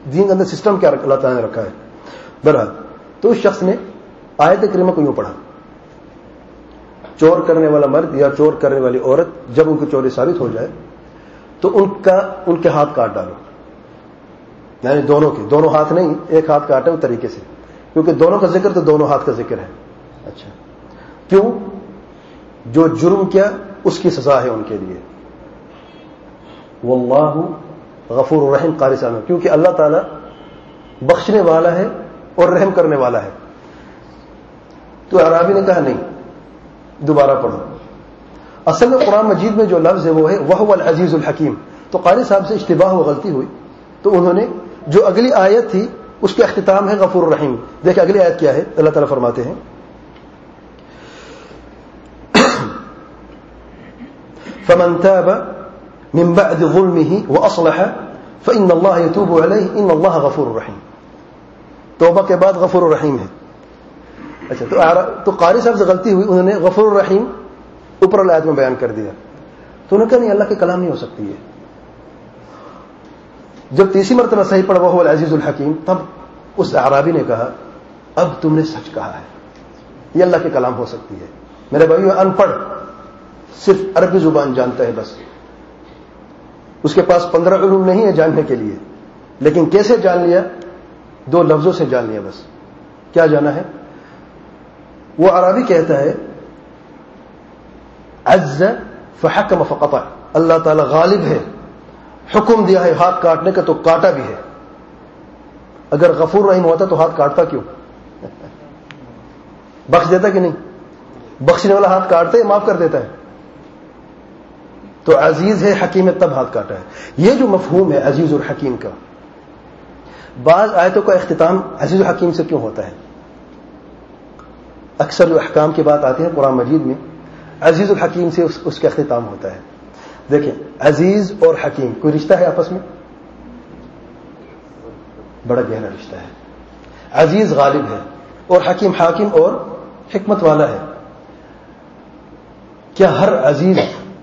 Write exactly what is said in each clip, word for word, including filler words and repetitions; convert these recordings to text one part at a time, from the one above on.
دین کے اندر سسٹم کیا اللہ تعالیٰ نے رکھا ہے. بہرحال تو اس شخص نے آیت کریمہ کو یوں پڑھا, چور کرنے والا مرد یا چور کرنے والی عورت جب ان کی چوری ثابت ہو جائے تو ان کا ان کے ہاتھ کاٹ ڈالو, یعنی دونوں کے, دونوں ہاتھ نہیں, ایک ہاتھ کاٹے اس طریقے سے, کیونکہ دونوں کا ذکر تو دونوں ہاتھ کا ذکر ہے. اچھا کیوں؟ جو جرم کیا اس کی سزا ہے ان کے لیے. واللہ غفور الرحیم قاری صاحب, کیونکہ اللہ تعالیٰ بخشنے والا ہے اور رحم کرنے والا ہے. تو عربی نے کہا نہیں, دوبارہ پڑھو. اصل میں قرآن مجید میں جو لفظ ہے وہ ہے وہو العزیز الحکیم. تو قاری صاحب سے اشتباہ و غلطی ہوئی, تو انہوں نے جو اگلی آیت تھی اس کا اختتام ہے غفور الرحیم. دیکھیں اگلی آیت کیا ہے, اللہ تعالیٰ فرماتے ہیں فمن تاب من بعد ظلمه واصلح فان الله يتوب عليه ان الله غفور رحیم. توبہ کے بعد غفور الرحیم ہے. اچھا تو تو قاری صاحب سے غلطی ہوئی, انہوں نے غفور الرحیم اوپر الآیت میں بیان کر دیا. تو انہوں نے کہا نہیں, اللہ کے کلام نہیں ہو سکتی ہے. جب تیسری مرتبہ صحیح پڑھا وہ العزیز الحکیم, تب اس اعرابی نے کہا اب تم نے سچ کہا ہے, یہ اللہ کے کلام ہو سکتی ہے. میرے بھائیو, ان پڑھ صرف عربی زبان جانتا ہے بس, اس کے پاس پندرہ علوم نہیں ہے جاننے کے لیے, لیکن کیسے جان لیا؟ دو لفظوں سے جان لیا بس. کیا جانا ہے؟ وہ عربی کہتا ہے عز فحکم فقطع, اللہ تعالی غالب ہے, حکم دیا ہے ہاتھ کاٹنے کا تو کاٹا بھی ہے. اگر غفور رحیم ہوتا تو ہاتھ کاٹتا کیوں؟ بخش دیتا کہ نہیں؟ بخشنے والا ہاتھ کاٹتا ہے, معاف کر دیتا ہے. تو عزیز ہے, حکیم ہے, تب ہاتھ کاٹا ہے. یہ جو مفہوم ہے عزیز اور حکیم کا, بعض آیتوں کا اختتام عزیز و حکیم سے کیوں ہوتا ہے؟ اکثر جو احکام کی بات آتی ہے قرآن مجید میں, عزیز الحکیم سے اس, اس کا اختتام ہوتا ہے. دیکھیں عزیز اور حکیم کوئی رشتہ ہے آپس میں؟ بڑا گہرا رشتہ ہے. عزیز غالب ہے اور حکیم حاکم اور حکمت والا ہے. کیا ہر عزیز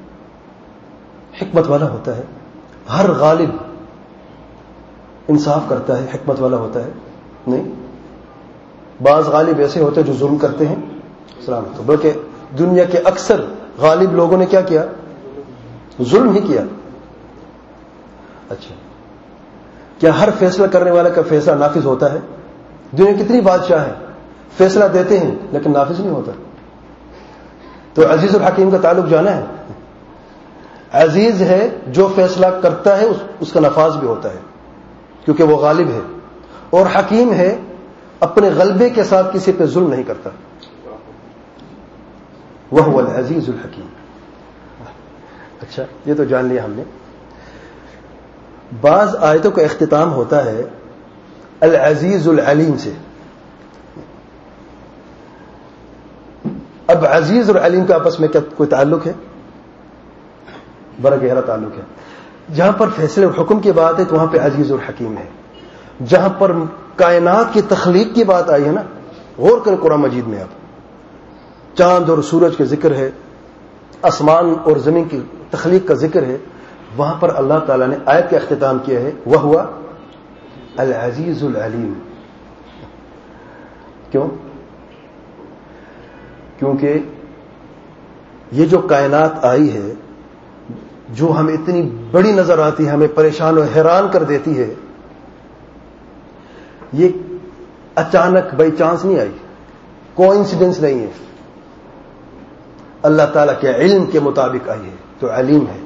حکمت والا ہوتا ہے؟ ہر غالب انصاف کرتا ہے, حکمت والا ہوتا ہے؟ نہیں. بعض غالب ایسے ہوتے ہیں جو ظلم کرتے ہیں, سلامت, بلکہ دنیا کے اکثر غالب لوگوں نے کیا کیا؟ ظلم ہی کیا. اچھا کیا ہر فیصلہ کرنے والا کا فیصلہ نافذ ہوتا ہے؟ دنیا کتنی بادشاہ ہیں فیصلہ دیتے ہیں لیکن نافذ نہیں ہوتا. تو عزیز الحکیم کا تعلق جانا ہے. عزیز ہے جو فیصلہ کرتا ہے اس, اس کا نفاذ بھی ہوتا ہے کیونکہ وہ غالب ہے, اور حکیم ہے اپنے غلبے کے ساتھ کسی پہ ظلم نہیں کرتا. وہو العزیز الحکیم. اچھا یہ تو جان لیا ہم نے. بعض آیتوں کا اختتام ہوتا ہے العزیز العلیم سے. اب عزیز اور علیم کا آپس میں کیا کوئی تعلق ہے؟ بڑا گہرا تعلق ہے. جہاں پر فیصلے اور حکم کی بات ہے تو وہاں پہ عزیز اور حکیم ہے. جہاں پر کائنات کی تخلیق کی بات آئی ہے نا, غور کریں قرآن مجید میں, آپ چاند اور سورج کا ذکر ہے, آسمان اور زمین کی تخلیق کا ذکر ہے, وہاں پر اللہ تعالیٰ نے آیت کا اختتام کیا ہے وہ ہوا العزیز العلیم. کیوں؟ کیونکہ یہ جو کائنات آئی ہے جو ہمیں اتنی بڑی نظر آتی ہے, ہمیں پریشان و حیران کر دیتی ہے, یہ اچانک بائی چانس نہیں آئی, کوئنسیڈنس نہیں ہے, اللہ تعالیٰ کے علم کے مطابق آئی ہے. تو علیم ہے,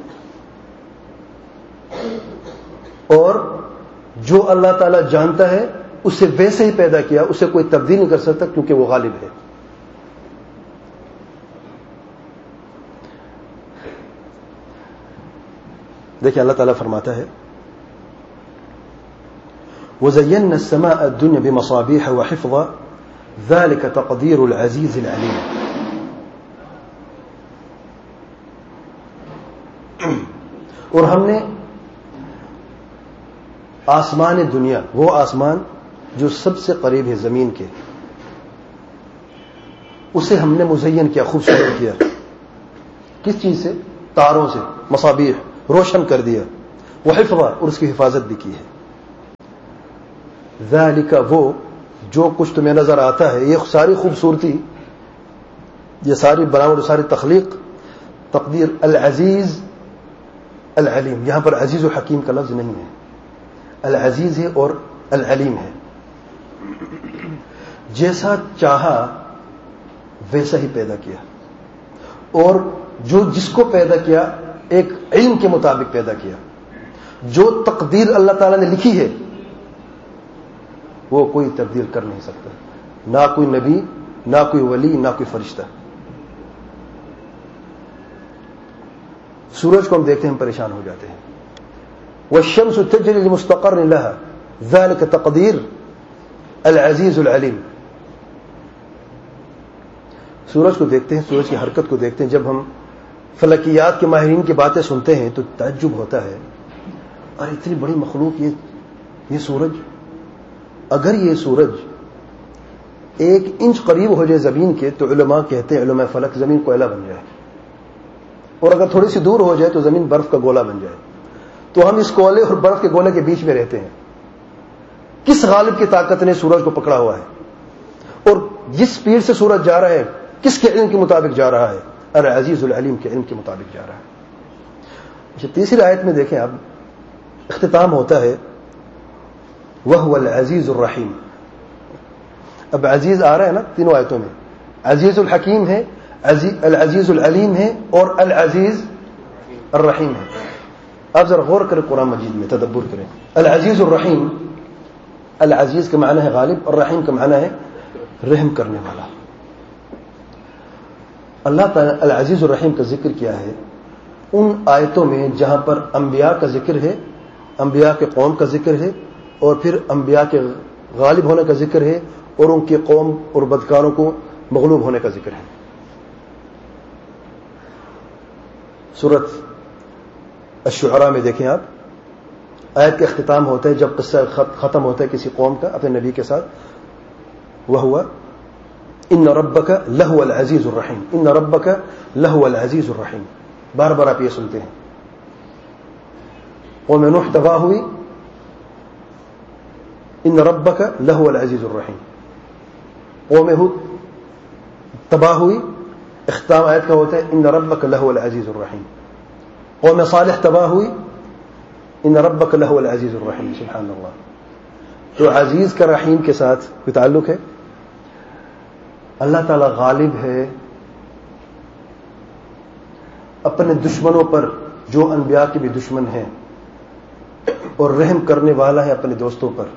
اور جو اللہ تعالیٰ جانتا ہے اسے ویسے ہی پیدا کیا, اسے کوئی تبدیل نہیں کر سکتا کیونکہ وہ غالب ہے. دیکھیں اللہ تعالیٰ فرماتا ہے وَزَيَّنَّا السَّمَاءَ الدُّنْيَا بِمَصَابِيحَ وَحِفْظًا ذَلِكَ تَقْدِيرُ الْعَزِيزِ الْعَلِيمِ. اور ہم نے آسمان دنیا, وہ آسمان جو سب سے قریب ہے زمین کے, اسے ہم نے مزین کیا, خوبصورت کیا. کس چیز سے؟ تاروں سے, مصابیح, روشن کر دیا. وہ حفظہ, اور اس کی حفاظت بھی کی ہے. ذالک وہ جو کچھ تمہیں نظر آتا ہے، یہ ساری خوبصورتی، یہ ساری بناوٹ، ساری تخلیق تقدیر العزیز العلیم. یہاں پر عزیز و حکیم کا لفظ نہیں ہے، العزیز ہے اور العلیم ہے. جیسا چاہا ویسا ہی پیدا کیا، اور جو جس کو پیدا کیا ایک علم کے مطابق پیدا کیا. جو تقدیر اللہ تعالیٰ نے لکھی ہے وہ کوئی تبدیل کر نہیں سکتا، نہ کوئی نبی، نہ کوئی ولی، نہ کوئی فرشتہ. سورج کو ہم دیکھتے ہیں ہم پریشان ہو جاتے ہیں. والشمس تجری لمستقر لها ذلك تقدیر العزیز العلیم. سورج کو دیکھتے ہیں، سورج کی حرکت کو دیکھتے ہیں. جب ہم فلکیات کے ماہرین کی باتیں سنتے ہیں تو تعجب ہوتا ہے، اور اتنی بڑی مخلوق یہ یہ سورج، اگر یہ سورج ایک انچ قریب ہو جائے زمین کے تو علماء کہتے ہیں، علماء فلک، زمین کوئلہ بن جائے، اور اگر تھوڑی سی دور ہو جائے تو زمین برف کا گولا بن جائے. تو ہم اس کوئلے اور برف کے گولے کے بیچ میں رہتے ہیں. کس غالب کی طاقت نے سورج کو پکڑا ہوا ہے؟ اور جس سپیڈ سے سورج جا رہا ہے کس کے علم کے مطابق جا رہا ہے؟ العزیز العلیم کے علم کے مطابق جا رہا ہے. اچھا، تیسری آیت میں دیکھیں اب اختتام ہوتا ہے وَهُوَ الْعَزِيزُ الرَّحِيمُ. اب عزیز آ رہا ہے نا تینوں آیتوں میں. عزیز الحکیم ہے، العزیز العلیم ہے، اور العزیز الرحیم ہے. آپ ذرا غور کریں قرآن مجید میں، تدبر کریں. العزیز الرحیم، العزیز کا معنی ہے غالب، الرحیم کا معنی ہے رحم کرنے والا. اللہ تعالیٰ العزیز الرحیم کا ذکر کیا ہے ان آیتوں میں جہاں پر انبیاء کا ذکر ہے، انبیاء کے قوم کا ذکر ہے، اور پھر انبیاء کے غالب ہونے کا ذکر ہے، اور ان کی قوم اور بدکاروں کو مغلوب ہونے کا ذکر ہے. سورۃ الشعراء میں دیکھیں آپ، آیت کا اختتام ہوتا ہے جب قصہ ختم ہوتا ہے کسی قوم کا اپنے نبی کے ساتھ، وَهُوَ ان ربک لہو العزیز الرحیم، ان ربک لہو العزیز الرحیم. بار بار آپ یہ سنتے ہیں. قوم نوح تباہ ہوئی، ان ربک لہو العزیز الرحیم. قوم ہود تباہ ہوئی، اختتام آیت کا ہوتا ہے ان ربک لہو العزیز الرحیم. قوم صالح تباہ ہوئی، ان ربک لہو العزیز الرحیم. سبحان اللہ. تو عزیز کا رحیم کے ساتھ کوئی تعلق ہے؟ اللہ تعالیٰ غالب ہے اپنے دشمنوں پر جو انبیاء کے بھی دشمن ہیں، اور رحم کرنے والا ہے اپنے دوستوں پر.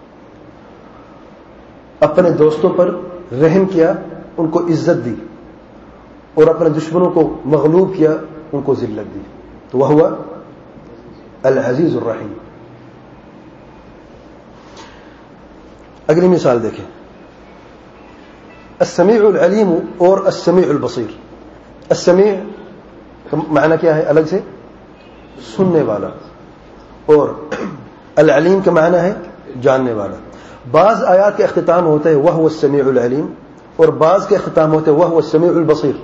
اپنے دوستوں پر رحم کیا، ان کو عزت دی، اور اپنے دشمنوں کو مغلوب کیا، ان کو ذلت دی. تو وہ ہوا العزیز الرحیم. اگلی مثال دیکھیں، السمیع العلیم اور السمیع البصیر. السمیع کا معنی کیا ہے؟ الگ سے سننے والا، اور العلیم کا معنی ہے جاننے والا. بعض آیات کا اختتام ہوتا ہے وَهُوَ السَّمِيعُ الْعَلِيمُ، اور بعض کا اختتام ہوتا ہے وَهُوَ السَّمِيعُ الْبَصِيرُ.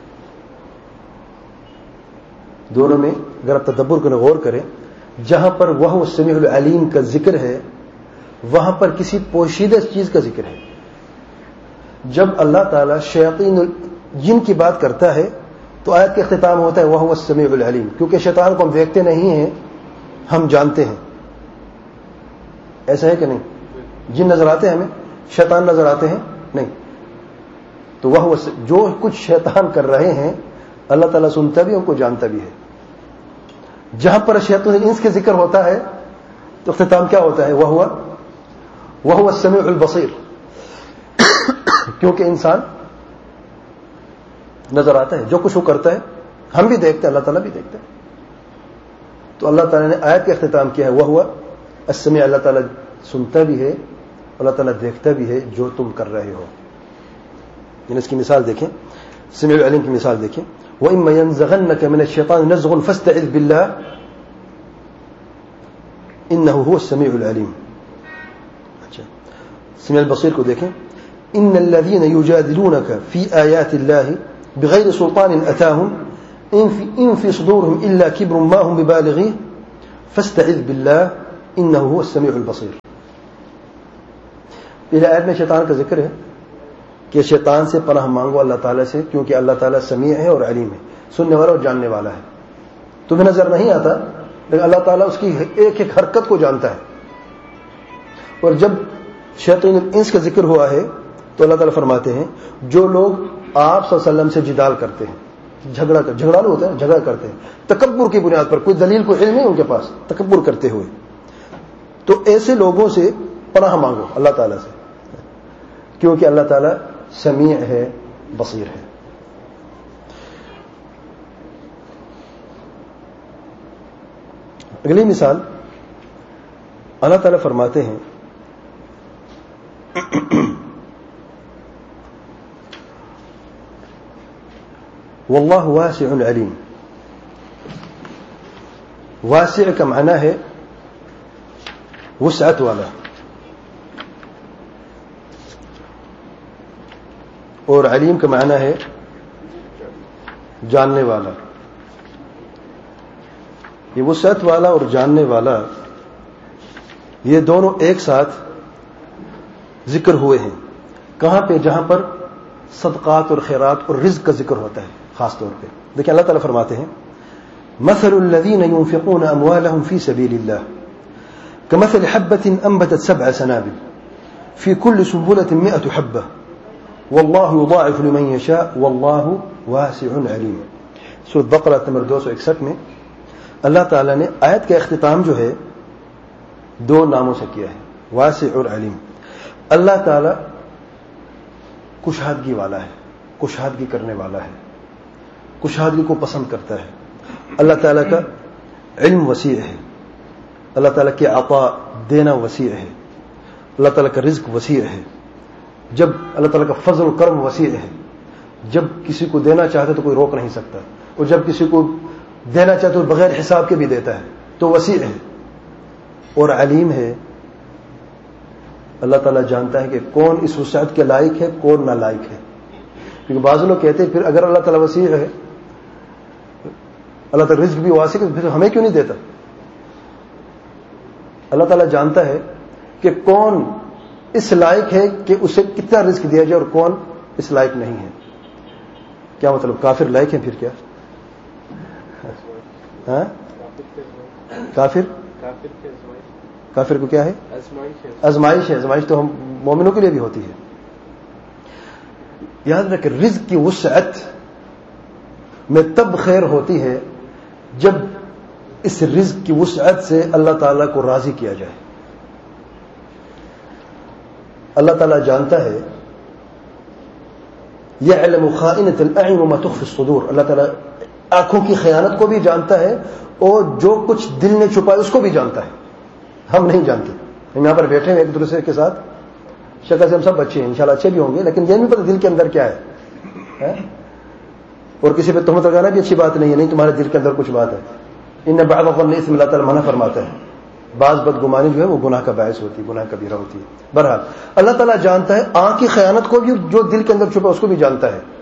دونوں میں اگر آپ تدبر کریں، غور کریں، جہاں پر وَهُوَ السَّمِيعُ الْعَلِيمُ کا ذکر ہے وہاں پر کسی پوشیدہ چیز کا ذکر ہے. جب اللہ تعالیٰ شیاطین جن کی بات کرتا ہے تو آیت کا اختتام ہوتا ہے وَهُوَ السَّمِيعُ الْعَلِيمُ، کیونکہ شیطان کو ہم دیکھتے نہیں ہیں، ہم جانتے ہیں. ایسا ہے کہ نہیں؟ جن نظر آتے ہیں ہمیں، شیطان نظر آتے ہیں نہیں. تو وہ جو کچھ شیطان کر رہے ہیں اللہ تعالیٰ سنتا بھی، ان کو جانتا بھی ہے. جہاں پر شیطان انس کے ذکر ہوتا ہے تو اختتام کیا ہوتا ہے؟ وہ وَهُوَ السَّمِيعُ الْبَصِيرُ، کیونکہ انسان نظر آتا ہے، جو کچھ وہ کرتا ہے ہم بھی دیکھتے ہیں، اللہ تعالیٰ بھی دیکھتے ہیں. تو اللہ تعالیٰ نے آیت کا اختتام کیا ہے وَهُوَ السَّمِيعُ، اللہ تعالیٰ سنتا بھی ہے، اللہ تعالیٰ دیکھتا بھی ہے جو تم کر رہے ہو. یعنی اس کی مثال دیکھیں، سمیع العلیم کی مثال دیکھیں. وَإِمَّا يَنزَغَنَّكَ مِنَ الشَّيْطَانِ نَزْغٌ فَاسْتَعِذْ بِاللَّهِ إِنَّهُ هُوَ السَّمِيعُ الْعَلِيمُ. اچھا، سمیع البصیر کو دیکھیں. إِنَّ الَّذِينَ يُجَادِلُونَكَ فِي آيَاتِ اللَّهِ بِغَيْرِ سُلْطَانٍ أَتَاهُمْ إِن فِي صُدُورِهِمْ إِلَّا كِبْرٌ مَّا هُمْ بِبَالِغِيهِ فَاسْتَعِذْ بِاللَّهِ إِنَّهُ هُوَ السَّمِيعُ الْبَصِيرُ. پہلے آیت میں شیطان کا ذکر ہے کہ شیطان سے پناہ مانگو اللہ تعالیٰ سے، کیونکہ اللہ تعالیٰ سمیع ہے اور علیم ہے، سننے والا اور جاننے والا ہے. تمہیں نظر نہیں آتا لیکن اللہ تعالیٰ اس کی ایک ایک حرکت کو جانتا ہے. اور جب شیاطین الانس کا ذکر ہوا ہے تو اللہ تعالیٰ فرماتے ہیں جو لوگ آپ صلی اللہ علیہ وسلم سے جدال کرتے ہیں، جھگڑا کر جھگڑا ہوتا ہے جھگڑا کرتے ہیں تکبر کی بنیاد پر، کوئی دلیل کوئی علم نہیں ان کے پاس، تکبر کرتے ہوئے، تو ایسے لوگوں سے پناہ مانگو اللہ تعالیٰ سے، کیونکہ اللہ تعالیٰ سمیع ہے، بصیر ہے. اگلی مثال اللہ تعالیٰ فرماتے ہیں واللہ واسع علیم. واسع کا معنی ہے وسعت والا، اور علیم کا معنی ہے جاننے والا. یہ وسعت والا اور جاننے والا یہ دونوں ایک ساتھ ذکر ہوئے ہیں. کہاں پہ؟ جہاں پر صدقات اور خیرات اور رزق کا ذکر ہوتا ہے خاص طور پہ. دیکھیں اللہ تعالیٰ فرماتے ہیں مثل الذين ينفقون اموالهم في سبيل الله كمثل حبة انبتت سبع سنابل في كل سنبلة مئة حبة والله يضاعف لمن يشاء والله واسع عليم. سورۃ بقرہ نمبر دو سو اکسٹھ میں اللہ تعالیٰ نے آیت کا اختتام جو ہے دو ناموں سے کیا ہے، واسع اور علیم. اللہ تعالیٰ کشادگی والا ہے، کشادگی کرنے والا ہے، کشادگی کو پسند کرتا ہے. اللہ تعالیٰ کا علم وسیع ہے، اللہ تعالیٰ کے عطا دینا وسیع ہے، اللہ تعالیٰ کا رزق وسیع ہے. جب اللہ تعالیٰ کا فضل و کرم وسیع ہے، جب کسی کو دینا چاہتا تو کوئی روک نہیں سکتا، اور جب کسی کو دینا چاہتا تو بغیر حساب کے بھی دیتا ہے، تو وسیع ہے اور علیم ہے. اللہ تعالیٰ جانتا ہے کہ کون اس وسعت کے لائق ہے، کون نالائق ہے. کیونکہ بعض لوگ کہتے ہیں پھر اگر اللہ تعالیٰ وسیع ہے، اللہ تعالیٰ رزق بھی واسع ہے، پھر ہمیں کیوں نہیں دیتا؟ اللہ تعالیٰ جانتا ہے کہ کون اس لائق ہے کہ اسے کتنا رزق دیا جائے اور کون اس لائق نہیں ہے. کیا مطلب؟ کافر لائق ہے پھر کیا؟ ہاں کافر کافر کو کیا ہے؟ آزمائش ہے. آزمائش تو ہم مومنوں کے لیے بھی ہوتی ہے. یاد رکھیں رزق کی وسعت میں تب خیر ہوتی ہے جب اس رزق کی وسعت سے اللہ تعالیٰ کو راضی کیا جائے. اللہ تعالیٰ جانتا ہے یعلم خائنۃ الاعین وما تخفی الصدور. اللہ تعالیٰ آنکھوں کی خیانت کو بھی جانتا ہے اور جو کچھ دل نے چھپایا اس کو بھی جانتا ہے. ہم نہیں جانتے. ہم یہاں پر بیٹھے ہیں ایک دوسرے کے ساتھ، شکل سے ہم سب اچھے ہیں، انشاءاللہ اچھے بھی ہوں گے، لیکن یہ نہیں پتہ دل کے اندر کیا ہے. اور کسی پہ تہمت لگانا بھی اچھی بات نہیں ہے، نہیں تمہارے دل کے اندر کچھ بات ہے. ان بعض الظن اثم، اللہ تعالیٰ منع فرماتا ہے. بعض بدگمانی جو ہے وہ گناہ کا باعث ہوتی ہے، گناہ کبیرہ ہوتی ہے. بہرحال اللہ تعالیٰ جانتا ہے آنکھ کی خیانت کو بھی، جو دل کے اندر چھپا اس کو بھی جانتا ہے.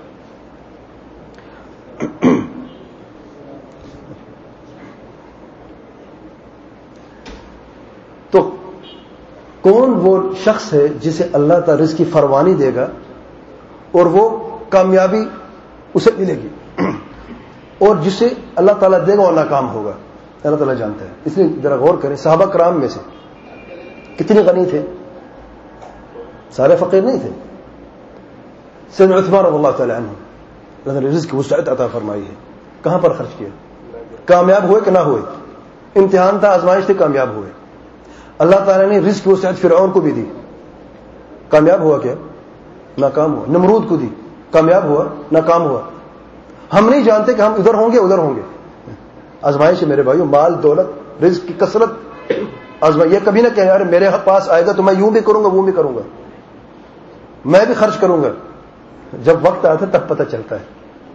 تو کون وہ شخص ہے جسے اللہ تعالیٰ رزق کی فروانی دے گا اور وہ کامیابی اسے ملے گی، اور جسے اللہ تعالیٰ دے گا اور ناکام ہوگا؟ اللہ تعالیٰ جانتا ہے. اس لیے ذرا غور کریں، صحابہ کرام میں سے کتنے غنی تھے؟ سارے فقیر نہیں تھے. سیدنا عثمان رضی اللہ تعالیٰ عنہ اللہ نے رزق کی وسعت عطا فرمائی ہے. کہاں پر خرچ کیا؟ کامیاب ہوئے کہ نہ ہوئے؟ امتحان تھا، آزمائش تھی، کامیاب ہوئے. اللہ تعالیٰ نے رزق کی وسعت فرعون کو بھی دی، کامیاب ہوا کیا؟ ناکام ہوا. نمرود کو دی، کامیاب ہوا؟ ناکام ہوا. ہم نہیں جانتے کہ ہم ادھر ہوں گے ادھر ہوں گے. آزمائش ہے میرے بھائیو، مال دولت رزق کی کثرت آزمائش. یہ کبھی نہ کہ یار میرے پاس آئے گا تو میں یوں بھی کروں گا وہ بھی کروں گا، میں بھی خرچ کروں گا. جب وقت آتا ہے تب پتہ چلتا ہے.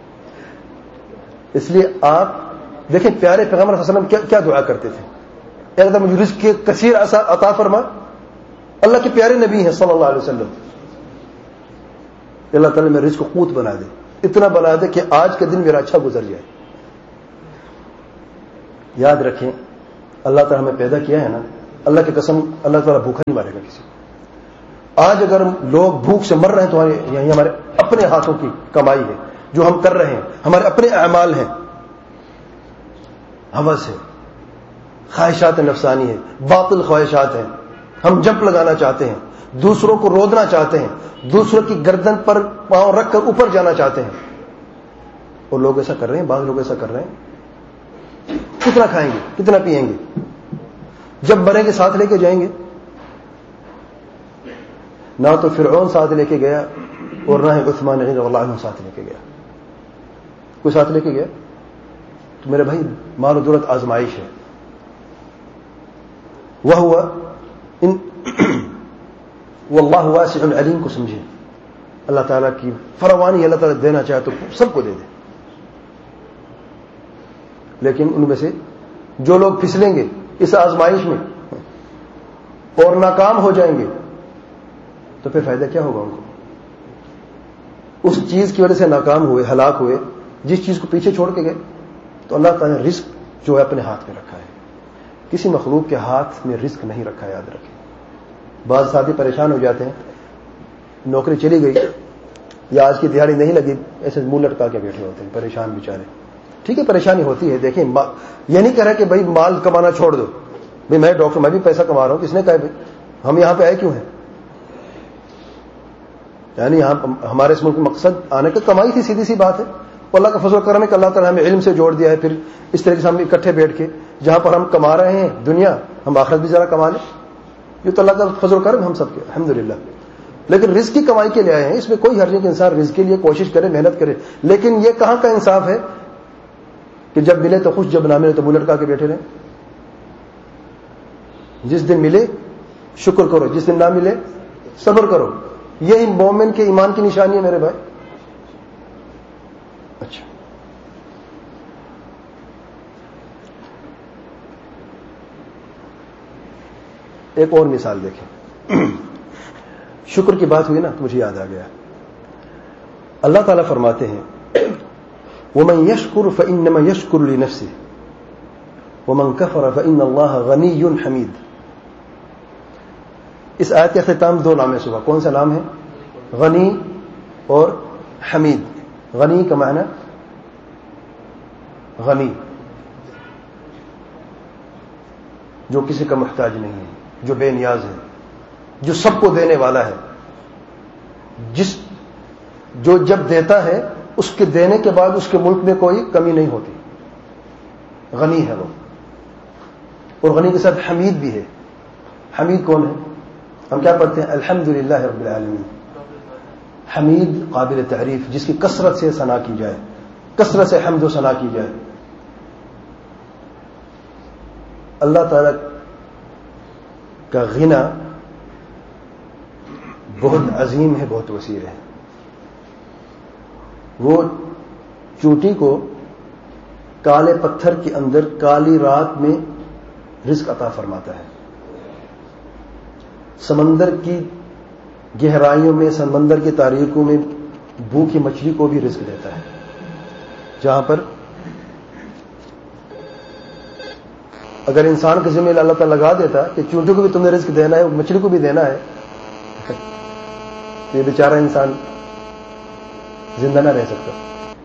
اس لیے آپ دیکھیں پیارے پیغمبر صلی اللہ علیہ وسلم کیا دعا کرتے تھے. ایک دم مجھے رزق کے کثیر عطا فرما. اللہ کے پیارے نبی ہیں صلی اللہ علیہ وسلم. اللہ تعالیٰ میں رزق کو قوت بنا دے، اتنا بنا دے کہ آج کا دن میرا اچھا گزر جائے. یاد رکھیں اللہ تعالیٰ ہمیں پیدا کیا ہے نا، اللہ کی قسم اللہ تعالیٰ بھوکا نہیں مارے گا کسی کو. آج اگر لوگ بھوک سے مر رہے ہیں تو یہی ہمارے اپنے ہاتھوں کی کمائی ہے جو ہم کر رہے ہیں, ہمارے اپنے اعمال ہیں. ہوس ہے, خواہشات نفسانی ہے, باطل خواہشات ہیں. ہم جمپ لگانا چاہتے ہیں, دوسروں کو رودنا چاہتے ہیں, دوسروں کی گردن پر پاؤں رکھ کر اوپر جانا چاہتے ہیں. اور لوگ ایسا کر رہے ہیں, بعض لوگ ایسا کر رہے ہیں. کتنا کھائیں گے, کتنا پیئیں گے, جب مریں گے ساتھ لے کے جائیں گے. نہ تو فرعون ساتھ لے کے گیا اور نہ ہی عثمان رضی اللہ عنہ ساتھ لے کے گیا. کوئی ساتھ لے کے گیا؟ تو میرے بھائی مال و دولت آزمائش ہے. وہ ہوا ان واللہ واسع علیم کو سمجھے, اللہ تعالیٰ کی فراوانی, اللہ تعالیٰ دینا چاہے تو سب کو دے دے. لیکن ان میں سے جو لوگ پھسلیں گے اس آزمائش میں اور ناکام ہو جائیں گے تو پھر فائدہ کیا ہوگا ان کو؟ اس چیز کی وجہ سے ناکام ہوئے, ہلاک ہوئے, جس چیز کو پیچھے چھوڑ کے گئے. تو اللہ تعالیٰ نے رزق جو ہے اپنے ہاتھ میں رکھا ہے, کسی مخلوق کے ہاتھ میں رزق نہیں رکھا, یاد رکھیں. بعض ساتھی پریشان ہو جاتے ہیں, نوکری چلی گئی یا آج کی دیہاڑی نہیں لگی, ایسے منہ لٹکا کے بیٹھے ہوتے ہیں پریشان بیچارے. ٹھیک ہے پریشانی ہوتی ہے, دیکھیں یہ نہیں کہہ رہا کہ بھائی مال کمانا چھوڑ دو, بھائی میں ڈاکٹر, میں بھی پیسہ کما رہا ہوں, کس نے کہا بھائی ہم یہاں پہ آئے کیوں ہیں؟ یعنی یہاں ہمارے اس ملک میں مقصد آنے کا کمائی تھی, سیدھی سی بات ہے. اللہ کا فضل و کرم ہے کہ اللہ تعالیٰ ہمیں علم سے جوڑ دیا ہے. پھر اس طریقے سے ہم اکٹھے بیٹھ کے جہاں پر ہم کما رہے ہیں دنیا, ہم آخرت بھی ذرا کما لیں. یہ تو اللہ کا فضل و کرم ہم سب کے الحمدللہ. لیکن رزق کی کمائی کے لیے آئے ہیں, اس میں کوئی حرج نہیں کہ انسان رزق کے لیے کوشش کرے, محنت کرے. لیکن یہ کہاں کا انصاف ہے کہ جب ملے تو خوش, جب نہ ملے تو منہ لٹکا کے بیٹھے رہیں. جس دن ملے شکر کرو, جس دن نہ ملے صبر کرو. یہی مومن کے ایمان کی نشانی ہے میرے بھائی. اچھا, ایک اور مثال دیکھیں. شکر کی بات ہوئی نا تو مجھے یاد آ گیا. اللہ تعالیٰ فرماتے ہیں وَمَن يَشْكُرْ فَإِنَّمَا يَشْكُرُ لِنَفْسِهِ وَمَن كَفَرَ فَإِنَّ اللَّهَ غَنِيٌّ حَمِيدٌ. اس آیت کا اختتام دو ناموں سے ہوا. کون سا نام ہے؟ غنی اور حمید. غنی کا معنی غنی, جو کسی کا محتاج نہیں ہے, جو بے نیاز ہے, جو سب کو دینے والا ہے, جس جو جب دیتا ہے اس کے دینے کے بعد اس کے ملک میں کوئی کمی نہیں ہوتی. غنی ہے وہ. اور غنی کے ساتھ حمید بھی ہے. حمید کون ہے؟ ہم کیا پڑھتے ہیں؟ الحمدللہ رب العالمین. حمید قابل تعریف, جس کی کثرت سے ثنا کی جائے, کثرت سے حمد و ثنا کی جائے. اللہ تعالی کا غنا بہت عظیم ہے, بہت وسیع ہے. وہ چوٹی کو کالے پتھر کے اندر کالی رات میں رزق عطا فرماتا ہے. سمندر کی گہرائیوں میں, سمندر کی تاریکوں میں بھوکی مچھلی کو بھی رزق دیتا ہے. جہاں پر اگر انسان کے ذمہ اللہ تعالیٰ لگا دیتا کہ چونٹی کو بھی تم نے رزق دینا ہے, مچھلی کو بھی دینا ہے, یہ بیچارہ انسان زندہ نہ رہ سکتا.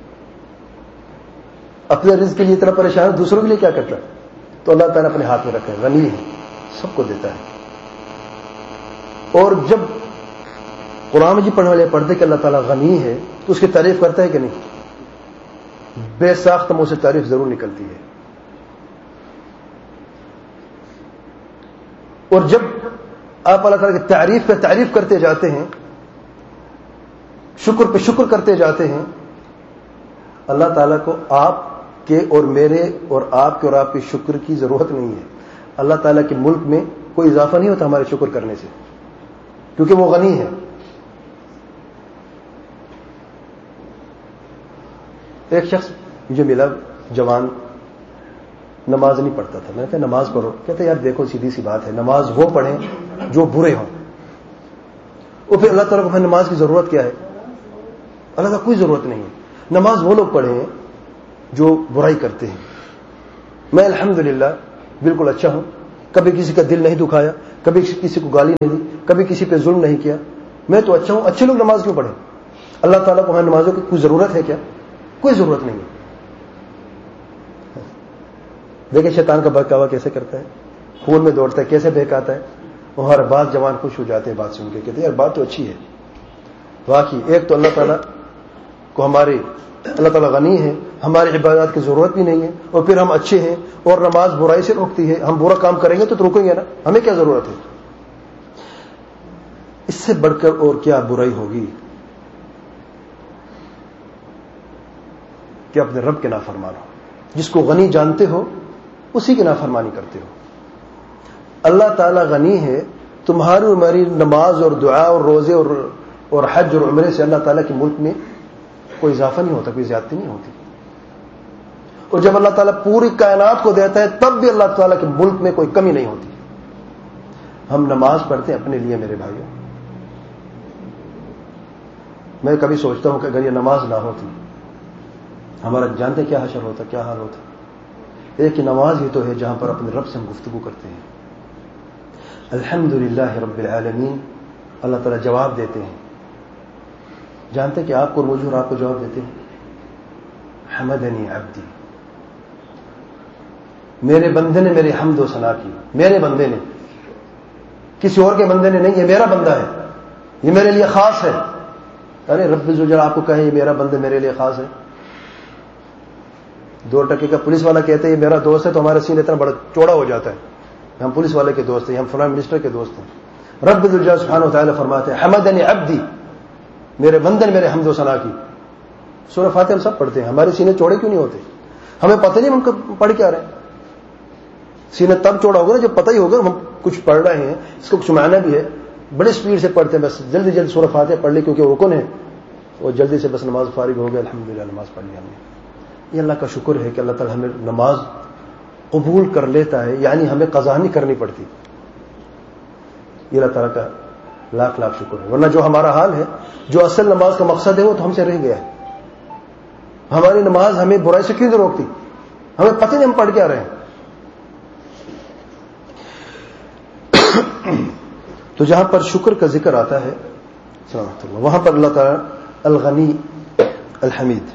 اپنے رزق کے لیے اتنا پریشان, دوسروں کے لیے کیا کرتا؟ تو اللہ تعالیٰ اپنے ہاتھ میں رکھا ہے, غنی ہے, سب کو دیتا ہے. اور جب قرآن مجید پڑھنے والے پڑھتے کہ اللہ تعالیٰ غنی ہے تو اس کی تعریف کرتا ہے کہ نہیں؟ بے ساختہ منہ سے تعریف ضرور نکلتی ہے. اور جب آپ اللہ تعالیٰ کی تعریف پہ تعریف کرتے جاتے ہیں, شکر پہ شکر کرتے جاتے ہیں, اللہ تعالیٰ کو آپ کے اور میرے اور آپ کے اور آپ کے شکر کی ضرورت نہیں ہے. اللہ تعالیٰ کے ملک میں کوئی اضافہ نہیں ہوتا ہمارے شکر کرنے سے, کیونکہ وہ غنی ہے. ایک شخص مجھے ملا, جوان, نماز نہیں پڑھتا تھا. میں نے کہا نماز پڑھو. کہتے یار دیکھو سیدھی سی بات ہے, نماز وہ پڑھیں جو برے ہوں. اور پھر اللہ تعالیٰ کو پھر نماز کی ضرورت کیا ہے؟ اللہ کا کوئی ضرورت نہیں ہے. نماز وہ لوگ پڑھیں جو برائی کرتے ہیں. میں الحمدللہ بالکل اچھا ہوں, کبھی کسی کا دل نہیں دکھایا, کبھی کسی کو گالی نہیں دی, کبھی کسی پہ ظلم نہیں کیا. میں تو اچھا ہوں, اچھے لوگ نماز کیوں پڑھیں؟ اللہ تعالیٰ کو ہمیں نمازوں کی کوئی ضرورت ہے کیا؟ کوئی ضرورت نہیں ہے. دیکھیں شیطان کا بہکاوا کیسے کرتا ہے, خون میں دوڑتا ہے, کیسے بہکاتا ہے. وہ ہر بات جوان خوش ہو جاتے ہیں بات سن کے, کہتے ہیں یار بات تو اچھی ہے. واقعی ایک تو اللہ تعالیٰ کو ہماری اللہ تعالیٰ غنی ہے, ہماری عبادات کی ضرورت بھی نہیں ہے, اور پھر ہم اچھے ہیں, اور نماز برائی سے روکتی ہے. ہم برا کام کریں گے تو رکیں گے نا, ہمیں کیا ضرورت ہے؟ اس سے بڑھ کر اور کیا برائی ہوگی کہ اپنے رب کے نافرمان ہو. جس کو غنی جانتے ہو اسی کی نافرمانی کرتے ہو. اللہ تعالیٰ غنی ہے, تمہاری اور ہماری نماز اور دعا اور روزے اور اور حج اور عمرے سے اللہ تعالیٰ کے ملک میں کوئی اضافہ نہیں ہوتا, کوئی زیادتی نہیں ہوتی. اور جب اللہ تعالیٰ پوری کائنات کو دیتا ہے تب بھی اللہ تعالیٰ کے ملک میں کوئی کمی نہیں ہوتی. ہم نماز پڑھتے ہیں اپنے لیے میرے بھائیوں. میں کبھی سوچتا ہوں کہ اگر یہ نماز نہ ہوتی ہمارا جانتے کیا حشر ہوتا, کیا حال ہوتا. ایک نماز ہی تو ہے جہاں پر اپنے رب سے ہم گفتگو کرتے ہیں. الحمدللہ رب العالمین, اللہ تعالیٰ جواب دیتے ہیں. جانتے کہ آپ کو مجھے اور آپ کو جواب دیتے ہیں, حمدنی عبدی, میرے بندے نے میری حمد و ثنا کی. میرے بندے نے, کسی اور کے بندے نے نہیں, یہ میرا بندہ ہے, یہ میرے لیے خاص ہے. ارے رب ذوالجلال آپ کو کہے یہ میرا بندہ میرے لیے خاص ہے. دو ٹکے کا پولیس والا کہتے ہیں یہ میرا دوست ہے تو ہمارا سین اتنا بڑا چوڑا ہو جاتا ہے, ہم پولیس والے کے دوست ہیں, ہم فلاں منسٹر کے دوست ہیں. رب ذوالجلال سبحانہ و تعالیٰ فرماتے ہیں حمدنی عبدی, میرے بندے نے میرے حمد و ثنا کی. سورہ فاتحہ ہم سب پڑھتے ہیں, ہمارے سینے چوڑے کیوں نہیں ہوتے؟ ہمیں پتہ نہیں ہم پڑھ کیا رہے ہیں. سینہ تب چوڑا ہوگا نا جب پتہ ہی ہوگا ہم کچھ پڑھ رہے ہیں, اس کو کچھ معنی بھی ہے. بڑے سپیڈ سے پڑھتے ہیں, بس جلدی جلدی سورہ فاتحہ پڑھ لیں کیونکہ وہ رکن ہے, اور جلدی سے بس نماز فارغ ہو گیا, الحمدللہ نماز پڑھ لی ہم نے. یہ اللہ کا شکر ہے کہ اللہ تعالیٰ ہمیں نماز قبول کر لیتا ہے, یعنی ہمیں قضا نہیں کرنی پڑتی. یہ اللہ تعالیٰ کا لاکھ لاکھ شکر ہے. ورنہ جو ہمارا حال ہے, جو اصل نماز کا مقصد ہے وہ تو ہم سے رہ گیا ہے. ہماری نماز ہمیں برائی سے کیوں نہیں روکتی؟ ہمیں پتہ نہیں ہم پڑھ کیا رہے ہیں. تو جہاں پر شکر کا ذکر آتا ہے وہاں پر اللہ تعالیٰ الغنی الحمید.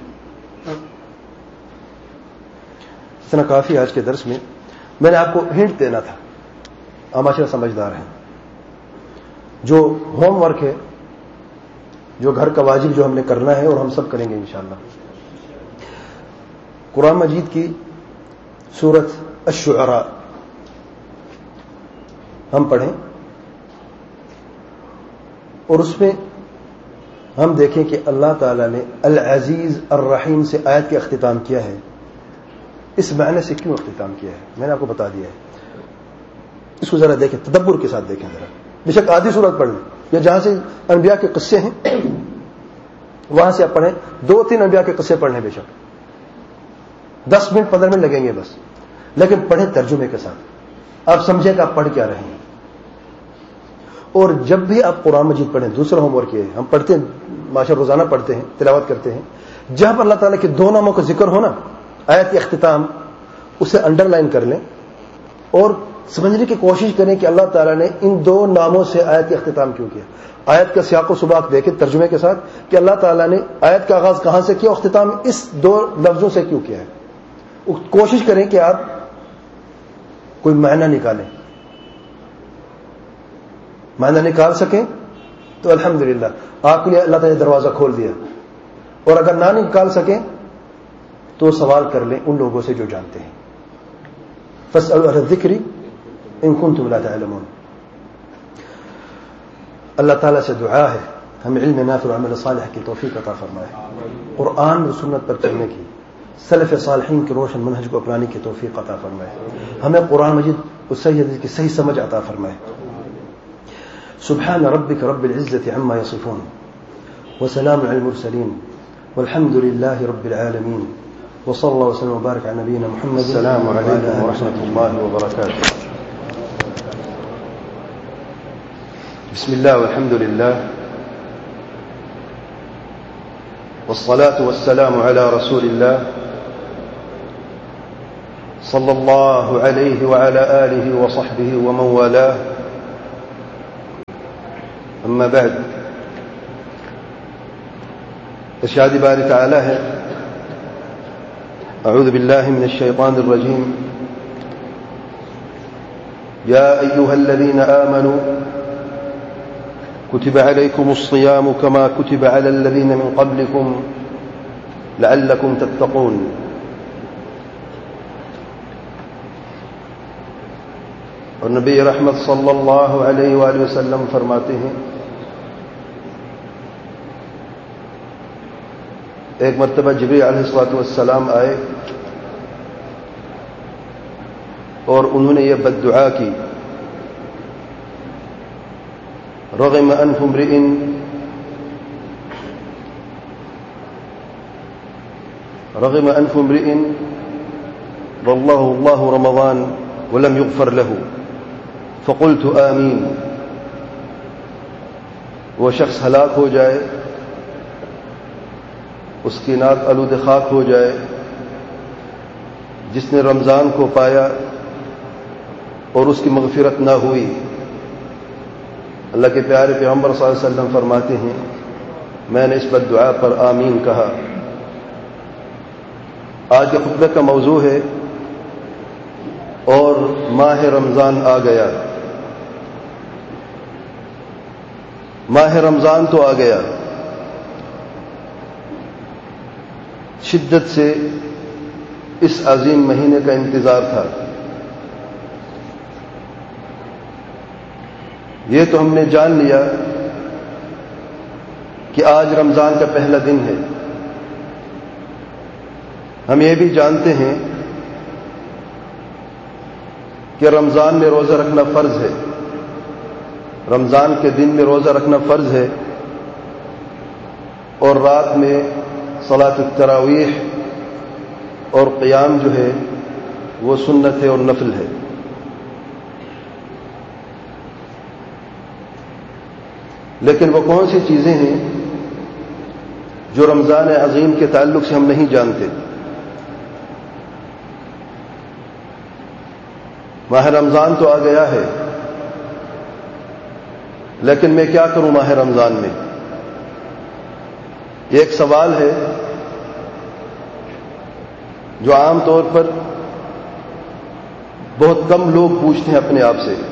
اتنا کافی آج کے درس میں. میں نے آپ کو ہنٹ دینا تھا, آپ ماشاءاللہ سمجھدار ہیں. جو ہوم ورک ہے, جو گھر کا واجب جو ہم نے کرنا ہے اور ہم سب کریں گے انشاءاللہ, قرآن مجید کی سورۃ الشعراء ہم پڑھیں اور اس میں ہم دیکھیں کہ اللہ تعالیٰ نے العزیز الرحیم سے آیت کا اختتام کیا ہے. اس معنی سے کیوں اختتام کیا ہے میں نے آپ کو بتا دیا ہے. اس کو ذرا دیکھیں, تدبر کے ساتھ دیکھیں ذرا. بے شک آدھی سورت پڑھ لیں, یا جہاں سے انبیاء کے قصے ہیں وہاں سے آپ پڑھیں. دو تین انبیاء کے قصے پڑھ لیں, بے شک دس منٹ پندرہ منٹ لگیں گے بس, لیکن پڑھیں ترجمے کے ساتھ. آپ سمجھیں کہ آپ پڑھ کیا رہے ہیں. اور جب بھی آپ قرآن مجید پڑھیں, دوسرا ہوم ورک یہ ہے, ہم پڑھتے ہیں ماشاء روزانہ پڑھتے ہیں, تلاوت کرتے ہیں, جہاں پر اللہ تعالیٰ کے دو ناموں کا ذکر ہو نا, آیت کے اختتام, اسے انڈر لائن کر لیں اور سمجھنے کی کوشش کریں کہ اللہ تعالیٰ نے ان دو ناموں سے آیت کا اختتام کیوں کیا. آیت کا سیاق و سباق دیکھیں ترجمے کے ساتھ کہ اللہ تعالیٰ نے آیت کا آغاز کہاں سے کیا, اختتام اس دو لفظوں سے کیوں کیا ہے. کوشش کریں کہ آپ کوئی معنی نکالیں, معنی نکال سکیں تو الحمدللہ آپ کے لیے اللہ تعالیٰ نے دروازہ کھول دیا. اور اگر نہ نکال سکیں تو سوال کر لیں ان لوگوں سے جو جانتے ہیں. فاسألوا اہل الذکر ان کنتم لا تعلمون. اللہ تعالیٰ سے دعا ہے ہمیں علم نافع اور عمل صالح کی توفیق عطا فرمائے, قرآن اور سنت پر چلنے کی, سلف صالحین کے روشن منہج کو اپنانے کی توفیق عطا فرمائے, ہمیں قرآن مجید اور صحیح حدیث کی صحیح سمجھ عطا فرمائے. سبحان ربك رب العزة عما يصفون وسلام على المرسلين والحمد لله رب العالمين وصلى الله وسلم وبارك على نبينا محمد. السلام عليكم ورحمة الله وبركاته. بسم الله والحمد لله والصلاة والسلام على رسول الله صلى الله عليه وعلى آله وصحبه ومن والاه. أما بعد، ارشاد باری تعالی ہے: أعوذ بالله من الشيطان الرجيم. يا أيها الذين آمنوا كتب عليكم الصيام كما كتب على الذين من قبلكم لعلكم تتقون. اور نبی رحمت صلی اللہ علیہ وآلہ وسلم فرماتے ہیں، ایک مرتبہ جبریل علیہ الصلوۃ والسلام آئے اور انہوں نے یہ بد دعا کی: رغم انف امرئ رغم انف امرئ والله الله رمضان ولم يغفر له فقلت آمین. وہ شخص ہلاک ہو جائے، اس کی ناک آلود خاک ہو جائے جس نے رمضان کو پایا اور اس کی مغفرت نہ ہوئی. اللہ کے پیارے پیغمبر صلی اللہ علیہ وسلم فرماتے ہیں، میں نے اس بد دعا پر آمین کہا. آج کے خطبے کا موضوع ہے اور ماہ رمضان آ گیا. ماہ رمضان تو آ گیا. شدت سے اس عظیم مہینے کا انتظار تھا. یہ تو ہم نے جان لیا کہ آج رمضان کا پہلا دن ہے. ہم یہ بھی جانتے ہیں کہ رمضان میں روزہ رکھنا فرض ہے. رمضان کے دن میں روزہ رکھنا فرض ہے اور رات میں صلاۃ التراویح اور قیام جو ہے وہ سنت ہے اور نفل ہے. لیکن وہ کون سی چیزیں ہیں جو رمضان عظیم کے تعلق سے ہم نہیں جانتے؟ ماہ رمضان تو آ گیا ہے، لیکن میں کیا کروں ماہ رمضان میں؟ یہ ایک سوال ہے جو عام طور پر بہت کم لوگ پوچھتے ہیں اپنے آپ سے.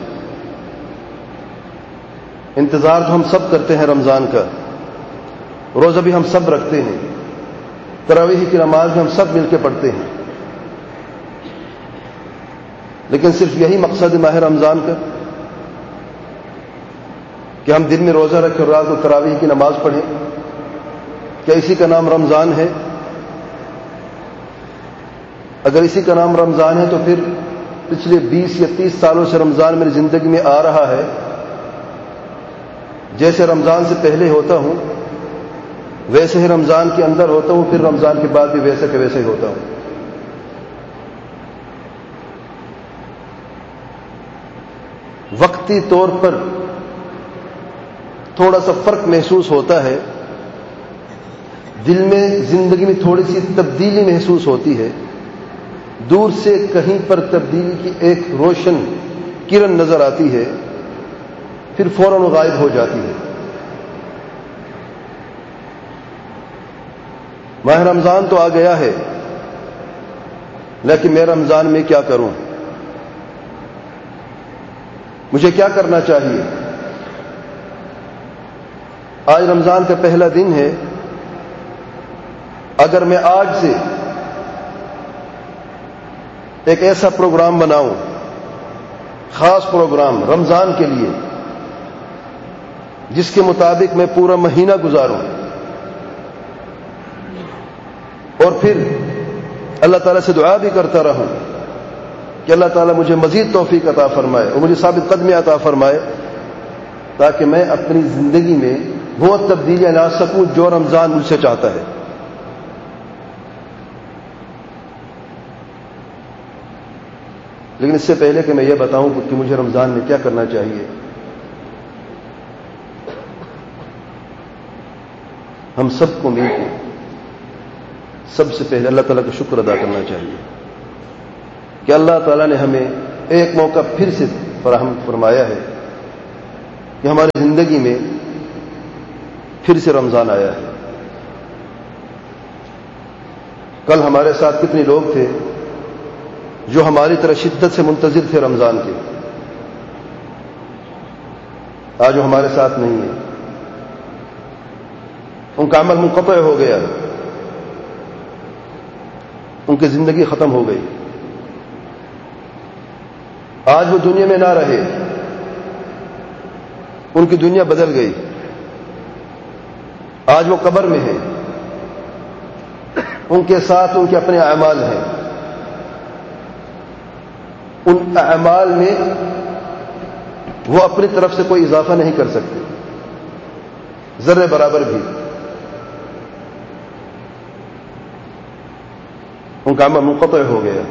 انتظار تو ہم سب کرتے ہیں رمضان کا، روزہ بھی ہم سب رکھتے ہیں، تراویح کی نماز بھی ہم سب مل کے پڑھتے ہیں، لیکن صرف یہی مقصد ہے ماہ رمضان کا کہ ہم دن میں روزہ رکھیں اور رات کو تراویح کی نماز پڑھیں؟ کیا اسی کا نام رمضان ہے؟ اگر اسی کا نام رمضان ہے تو پھر پچھلے بیس یا تیس سالوں سے رمضان میری زندگی میں آ رہا ہے. جیسے رمضان سے پہلے ہوتا ہوں ویسے ہی رمضان کے اندر ہوتا ہوں، پھر رمضان کے بعد بھی ویسے کہ ویسے ہی ہوتا ہوں. وقتی طور پر تھوڑا سا فرق محسوس ہوتا ہے، دل میں زندگی میں تھوڑی سی تبدیلی محسوس ہوتی ہے، دور سے کہیں پر تبدیلی کی ایک روشن کرن نظر آتی ہے، پھر فوراً غائب ہو جاتی ہے. ماہ رمضان تو آ گیا ہے، لیکن میں رمضان میں کیا کروں؟ مجھے کیا کرنا چاہیے؟ آج رمضان کا پہلا دن ہے. اگر میں آج سے ایک ایسا پروگرام بناؤں، خاص پروگرام رمضان کے لیے، جس کے مطابق میں پورا مہینہ گزاروں اور پھر اللہ تعالیٰ سے دعا بھی کرتا رہوں کہ اللہ تعالیٰ مجھے مزید توفیق عطا فرمائے اور مجھے ثابت قدمی عطا فرمائے، تاکہ میں اپنی زندگی میں وہ تبدیلیاں لا سکوں جو رمضان مجھ سے چاہتا ہے. لیکن اس سے پہلے کہ میں یہ بتاؤں کہ مجھے رمضان میں کیا کرنا چاہیے، ہم سب کو مل کے سب سے پہلے اللہ تعالیٰ کا شکر ادا کرنا چاہیے. کہ اللہ تعالیٰ نے ہمیں ایک موقع پھر سے فراہم فرمایا ہے کہ ہماری زندگی میں پھر سے رمضان آیا ہے. کل ہمارے ساتھ کتنے لوگ تھے جو ہماری طرح شدت سے منتظر تھے رمضان کے. آج وہ ہمارے ساتھ نہیں ہے. ان کا عمل منقطع ہو گیا, ان کی زندگی ختم ہو گئی. آج وہ دنیا میں نہ رہے, ان کی دنیا بدل گئی. آج وہ قبر میں ہیں, ان کے ساتھ ان کے اپنے اعمال ہیں. ان اعمال میں وہ اپنی طرف سے کوئی اضافہ نہیں کر سکتے, ذرے برابر بھی. ان کا عمل منقطع ہو گیا.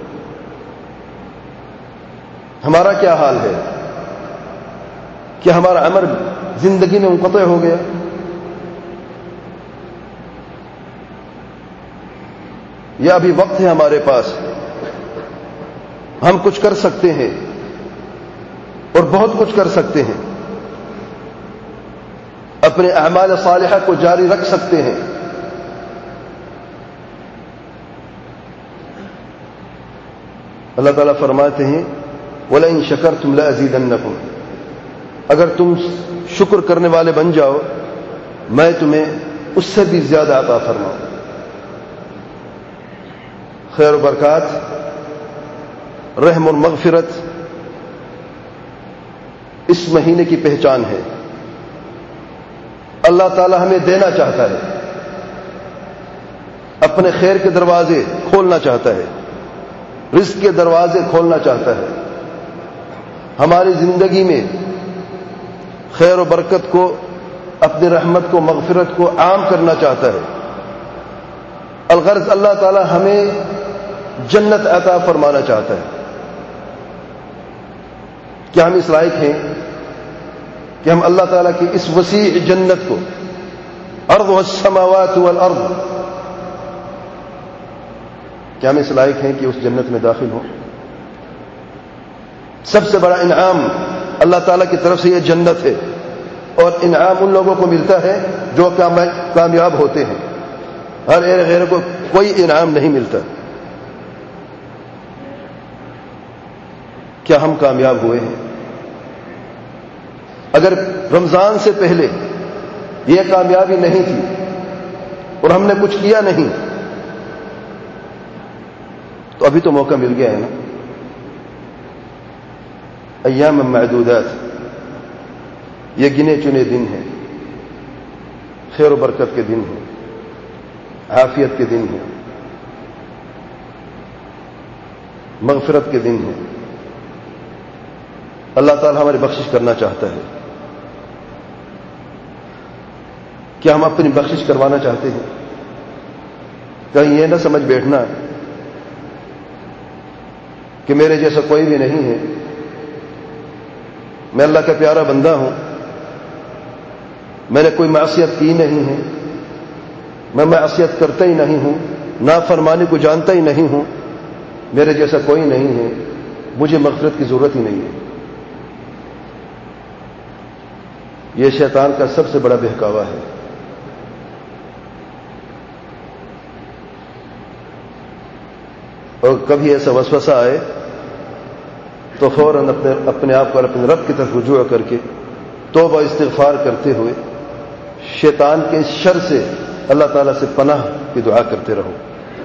ہمارا کیا حال ہے؟ کیا ہمارا عمل زندگی میں منقطع ہو گیا؟ یا ابھی وقت ہے ہمارے پاس, ہم کچھ کر سکتے ہیں اور بہت کچھ کر سکتے ہیں, اپنے اعمال صالحہ کو جاری رکھ سکتے ہیں. اللہ تعالیٰ فرماتے ہیں وَلَئِن شَكَرْتُمْ لَأَزِيدَنَّكُمْ, اگر تم شکر کرنے والے بن جاؤ میں تمہیں اس سے بھی زیادہ عطا فرماؤں. خیر و برکات, رحم اور مغفرت اس مہینے کی پہچان ہے. اللہ تعالی ہمیں دینا چاہتا ہے, اپنے خیر کے دروازے کھولنا چاہتا ہے, رزق کے دروازے کھولنا چاہتا ہے. ہماری زندگی میں خیر و برکت کو, اپنی رحمت کو, مغفرت کو عام کرنا چاہتا ہے. الغرض اللہ تعالی ہمیں جنت عطا فرمانا چاہتا ہے. کیا ہم اس لائق ہیں کہ ہم اللہ تعالیٰ کی اس وسیع جنت کو, ارض السماوات والارض, کیا ہم اس لائق ہیں کہ اس جنت میں داخل ہوں؟ سب سے بڑا انعام اللہ تعالیٰ کی طرف سے یہ جنت ہے, اور انعام ان لوگوں کو ملتا ہے جو کامیاب ہوتے ہیں. ہر ایک غیر کو کوئی انعام نہیں ملتا. کیا ہم کامیاب ہوئے ہیں؟ اگر رمضان سے پہلے یہ کامیابی نہیں تھی اور ہم نے کچھ کیا نہیں تو ابھی تو موقع مل گیا ہے نا. ایام معدودات, یہ گنے چنے دن ہیں, خیر و برکت کے دن ہیں, عافیت کے دن ہیں, مغفرت کے دن ہیں. اللہ تعالی ہماری بخشش کرنا چاہتا ہے. کیا ہم اپنی بخشش کروانا چاہتے ہیں؟ کہیں یہ نہ سمجھ بیٹھنا کہ میرے جیسا کوئی بھی نہیں ہے, میں اللہ کا پیارا بندہ ہوں, میں نے کوئی معصیت کی نہیں ہے, میں معصیت کرتا ہی نہیں ہوں, نافرمانی کو جانتا ہی نہیں ہوں, میرے جیسا کوئی نہیں ہے, مجھے مغفرت کی ضرورت ہی نہیں ہے. یہ شیطان کا سب سے بڑا بہکاوا ہے. اور کبھی ایسا وسوسہ آئے تو فوراً اپنے اپنے آپ کو اپنے رب کی طرف رجوع کر کے توبہ استغفار کرتے ہوئے شیطان کے شر سے اللہ تعالیٰ سے پناہ کی دعا کرتے رہو.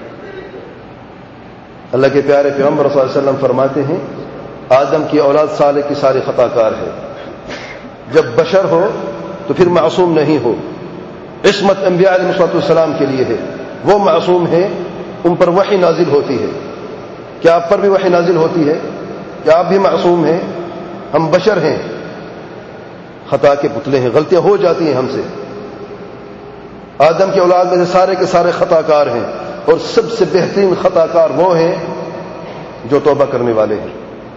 اللہ کے پیارے پیغمبر صلی اللہ علیہ وسلم فرماتے ہیں آدم کی اولاد صالح کی ساری خطا کار ہے. جب بشر ہو تو پھر معصوم نہیں ہو. عصمت انبیاء علیہ السلام کے لیے ہے, وہ معصوم ہیں, ان پر وحی نازل ہوتی ہے. کیا آپ پر بھی وحی نازل ہوتی ہے؟ کیا آپ بھی معصوم ہیں؟ ہم بشر ہیں, خطا کے پتلے ہیں, غلطیاں ہو جاتی ہیں ہم سے. آدم کی اولاد میں سے سارے کے سارے خطا کار ہیں, اور سب سے بہترین خطا کار وہ ہیں جو توبہ کرنے والے ہیں.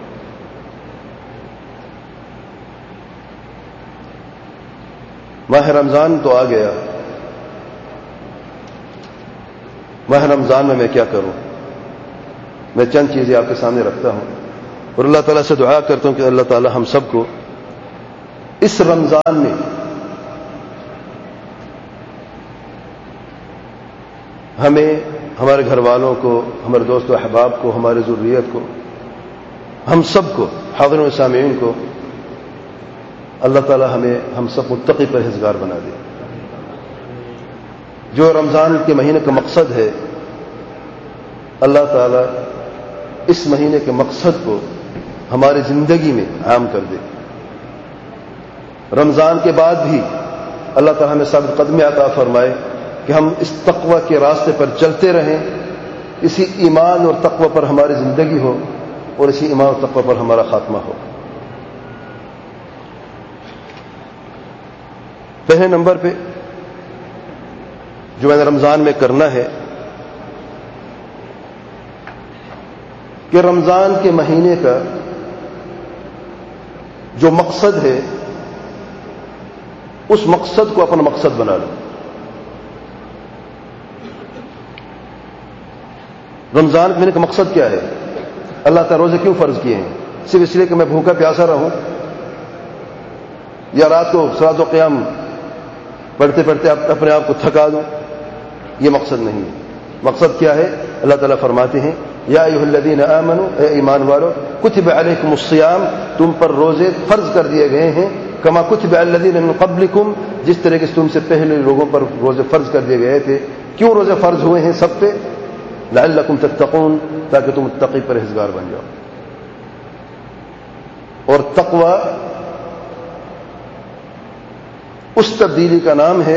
ماہ رمضان تو آ گیا, ماہ رمضان میں میں کیا کروں؟ میں چند چیزیں آپ کے سامنے رکھتا ہوں اور اللہ تعالیٰ سے دعا کرتا ہوں کہ اللہ تعالیٰ ہم سب کو اس رمضان میں ہمیں، ہمارے گھر والوں کو، ہمارے دوست و احباب کو، ہماری ذریت کو، ہم سب کو، حاضرین و سامعین کو اللہ تعالیٰ ہمیں ہم سب متقی پرہیزگار بنا دے۔ جو رمضان کے مہینے کا مقصد ہے، اللہ تعالیٰ اس مہینے کے مقصد کو ہماری زندگی میں عام کر دے۔ رمضان کے بعد بھی اللہ تعالیٰ ہمیں ثابت قدمی عطا فرمائے کہ ہم اس تقوی کے راستے پر چلتے رہیں، اسی ایمان اور تقوی پر ہماری زندگی ہو اور اسی ایمان اور تقوی پر ہمارا خاتمہ ہو۔ پہلے نمبر پہ جو میں نے رمضان میں کرنا ہے کہ رمضان کے مہینے کا جو مقصد ہے اس مقصد کو اپنا مقصد بنا لو۔ رمضان کے مہینے کا مقصد کیا ہے؟ اللہ تعالیٰ روزے کیوں فرض کیے ہیں؟ صرف اس لیے کہ میں بھوکا پیاسا رہوں یا رات کو صلاۃ و قیام پڑھتے پڑھتے اپنے آپ کو تھکا دوں؟ یہ مقصد نہیں ہے۔ مقصد کیا ہے؟ اللہ تعالیٰ فرماتے ہیں یا ایھا الذین آمنوا، اے ایمان والو، کتب علیکم الصیام، تم پر روزے فرض کر دیے گئے ہیں، کما کتب علی الذین من قبلکم، جس طریقے سے تم سے پہلے لوگوں پر روزے فرض کر دیے گئے تھے۔ کیوں روزے فرض ہوئے ہیں سب پہ؟ لعلکم تتقون، تاکہ تم متقی پرہیزگار بن جاؤ۔ اور تقوی اس تبدیلی کا نام ہے،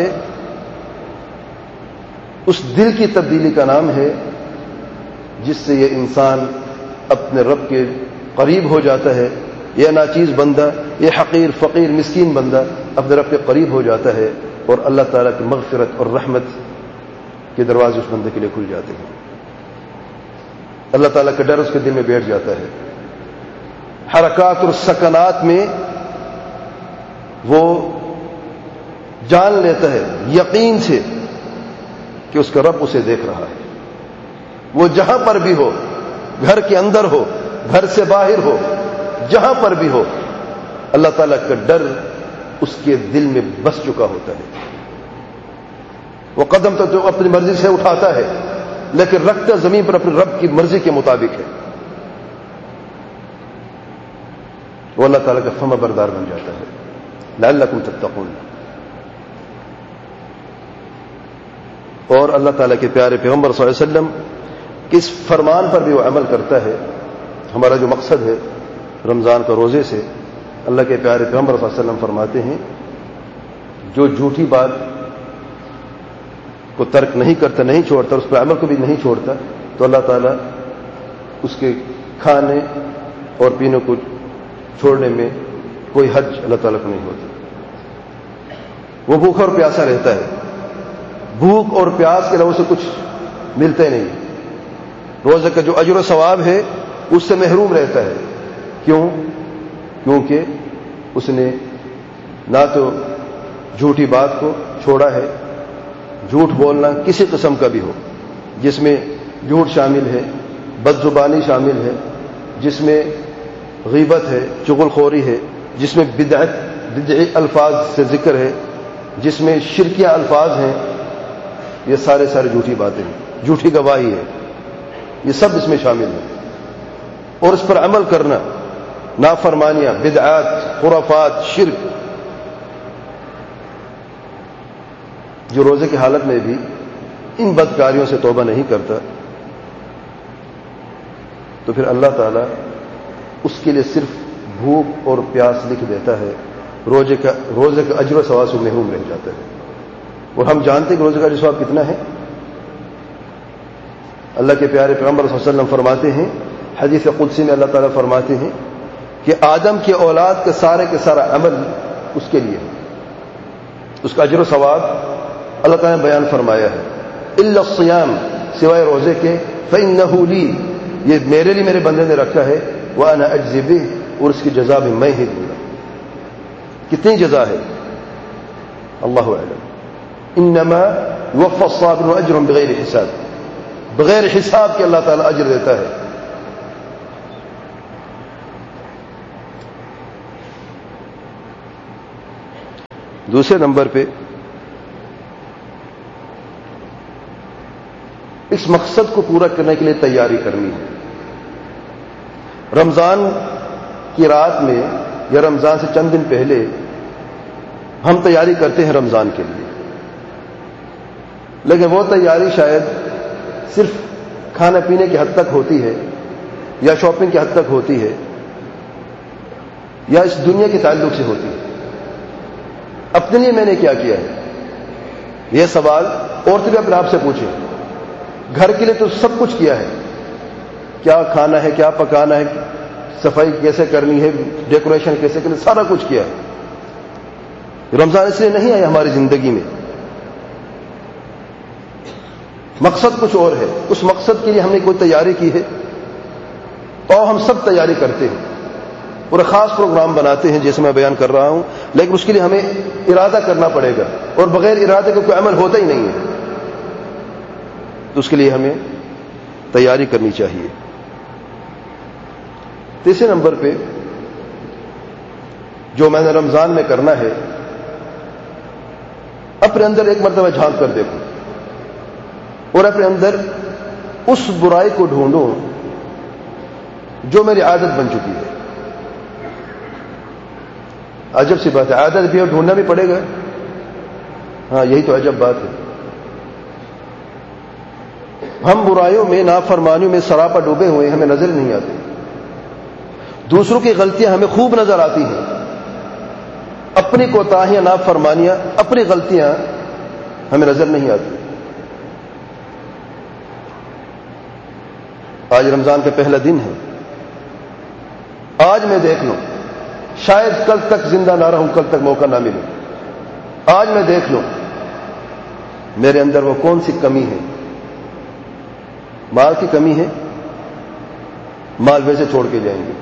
اس دل کی تبدیلی کا نام ہے جس سے یہ انسان اپنے رب کے قریب ہو جاتا ہے۔ یہ ناچیز بندہ، یہ حقیر فقیر مسکین بندہ اپنے رب کے قریب ہو جاتا ہے اور اللہ تعالیٰ کی مغفرت اور رحمت کے دروازے اس بندے کے لیے کھل جاتے ہیں۔ اللہ تعالیٰ کا ڈر اس کے دل میں بیٹھ جاتا ہے۔ حرکات اور سکنات میں وہ جان لیتا ہے یقین سے کہ اس کا رب اسے دیکھ رہا ہے۔ وہ جہاں پر بھی ہو، گھر کے اندر ہو، گھر سے باہر ہو، جہاں پر بھی ہو، اللہ تعالیٰ کا ڈر اس کے دل میں بس چکا ہوتا ہے۔ وہ قدم تو جو اپنی مرضی سے اٹھاتا ہے لیکن رکھتا زمین پر اپنے رب کی مرضی کے مطابق ہے۔ وہ اللہ تعالیٰ کا فرما بردار بن جاتا ہے۔ لعلکم تتقون۔ اور اللہ تعالیٰ کے پیارے پیغمبر صلی اللہ علیہ وسلم کس فرمان پر بھی وہ عمل کرتا ہے۔ ہمارا جو مقصد ہے رمضان کا روزے سے، اللہ کے پیارے پیغمبر صلی اللہ علیہ وسلم فرماتے ہیں جو جھوٹی بات کو ترک نہیں کرتا، نہیں چھوڑتا، اس پر عمل کو بھی نہیں چھوڑتا، تو اللہ تعالیٰ اس کے کھانے اور پینے کو چھوڑنے میں کوئی حج اللہ تعالیٰ کو نہیں ہوتا۔ وہ بھوکا اور پیاسا رہتا ہے، بھوک اور پیاس کے علاوہ سے کچھ ملتا ہی نہیں۔ روزے کا جو اجر و ثواب ہے اس سے محروم رہتا ہے۔ کیوں؟ کیونکہ اس نے نہ تو جھوٹی بات کو چھوڑا ہے، جھوٹ بولنا کسی قسم کا بھی ہو، جس میں جھوٹ شامل ہے، بد زبانی شامل ہے، جس میں غیبت ہے، چغل خوری ہے، جس میں بدعت بدعی الفاظ سے ذکر ہے، جس میں شرکیہ الفاظ ہیں، یہ سارے سارے جھوٹی باتیں ہیں، جھوٹی گواہی ہے، یہ سب اس میں شامل ہے۔ اور اس پر عمل کرنا، نافرمانیاں، بدعات، خرافات، شرک، جو روزے کی حالت میں بھی ان بدکاریوں سے توبہ نہیں کرتا تو پھر اللہ تعالیٰ اس کے لیے صرف بھوک اور پیاس لکھ دیتا ہے، روزے کا روزے کا اجر و ثواب سے محروم رہ جاتا ہے۔ اور ہم جانتے ہیں کہ روزے کا اجر و ثواب کتنا ہے۔ اللہ کے پیارے پیغمبر صلی اللہ علیہ وسلم فرماتے ہیں، حدیث قدسی میں اللہ تعالیٰ فرماتے ہیں کہ آدم کے اولاد کے سارے کے سارا عمل اس کے لیے ہے، اس کا اجر و ثواب اللہ تعالیٰ نے بیان فرمایا ہے۔ الا الصیام، سوائے روزے کے، فإنہ لی، یہ میرے لیے میرے بندے نے رکھا ہے، وأنا أجزي به، اور اس کی جزا بھی میں ہی دوں گا۔ کتنی جزا ہے اللہ اعلم۔ انما يوفى الصابرون اجرهم بغیر حساب، بغیر حساب کے اللہ تعالیٰ اجر دیتا ہے۔ دوسرے نمبر پہ اس مقصد کو پورا کرنے کے لیے تیاری کرنی ہے. رمضان کی رات میں یا رمضان سے چند دن پہلے ہم تیاری کرتے ہیں رمضان کے لیے، لیکن وہ تیاری شاید صرف کھانے پینے کی حد تک ہوتی ہے یا شاپنگ کی حد تک ہوتی ہے یا اس دنیا کے تعلق سے ہوتی ہے. اپنے لیے میں نے کیا کیا ہے، یہ سوال عورتیں بھی اپنے آپ سے پوچھیں. گھر کے لیے تو سب کچھ کیا ہے، کیا کھانا ہے، کیا پکانا ہے، صفائی کیسے کرنی ہے، ڈیکوریشن کیسے کرنی ہے، سارا کچھ کیا ہے. رمضان اس لیے نہیں آیا ہماری زندگی میں، مقصد کچھ اور ہے. اس مقصد کے لیے ہم نے کوئی تیاری کی ہے، اور ہم سب تیاری کرتے ہیں اور خاص پروگرام بناتے ہیں جیسے میں بیان کر رہا ہوں، لیکن اس کے لیے ہمیں ارادہ کرنا پڑے گا، اور بغیر ارادے کا کوئی عمل ہوتا ہی نہیں ہے. تو اس کے لیے ہمیں تیاری کرنی چاہیے. تیسرے نمبر پہ جو میں نے رمضان میں کرنا ہے، اپنے اندر ایک مرتبہ جھانک کر دیکھوں اور اپنے اندر اس برائی کو ڈھونڈوں جو میری عادت بن چکی ہے. عجب سی بات ہے، عادت بھی اور ڈھونڈنا بھی پڑے گا. ہاں یہی تو عجب بات ہے. ہم برائیوں میں، نافرمانیوں میں سراپا ڈوبے ہوئے، ہمیں نظر نہیں آتے. دوسروں کی غلطیاں ہمیں خوب نظر آتی ہیں، اپنی کوتاہیاں، نافرمانیاں، اپنی غلطیاں ہمیں نظر نہیں آتی. آج رمضان کا پہلا دن ہے. آج میں دیکھ لوں، شاید کل تک زندہ نہ رہوں، کل تک موقع نہ ملے. آج میں دیکھ لوں میرے اندر وہ کون سی کمی ہے. مال کی کمی ہے، مال ویسے چھوڑ کے جائیں گے.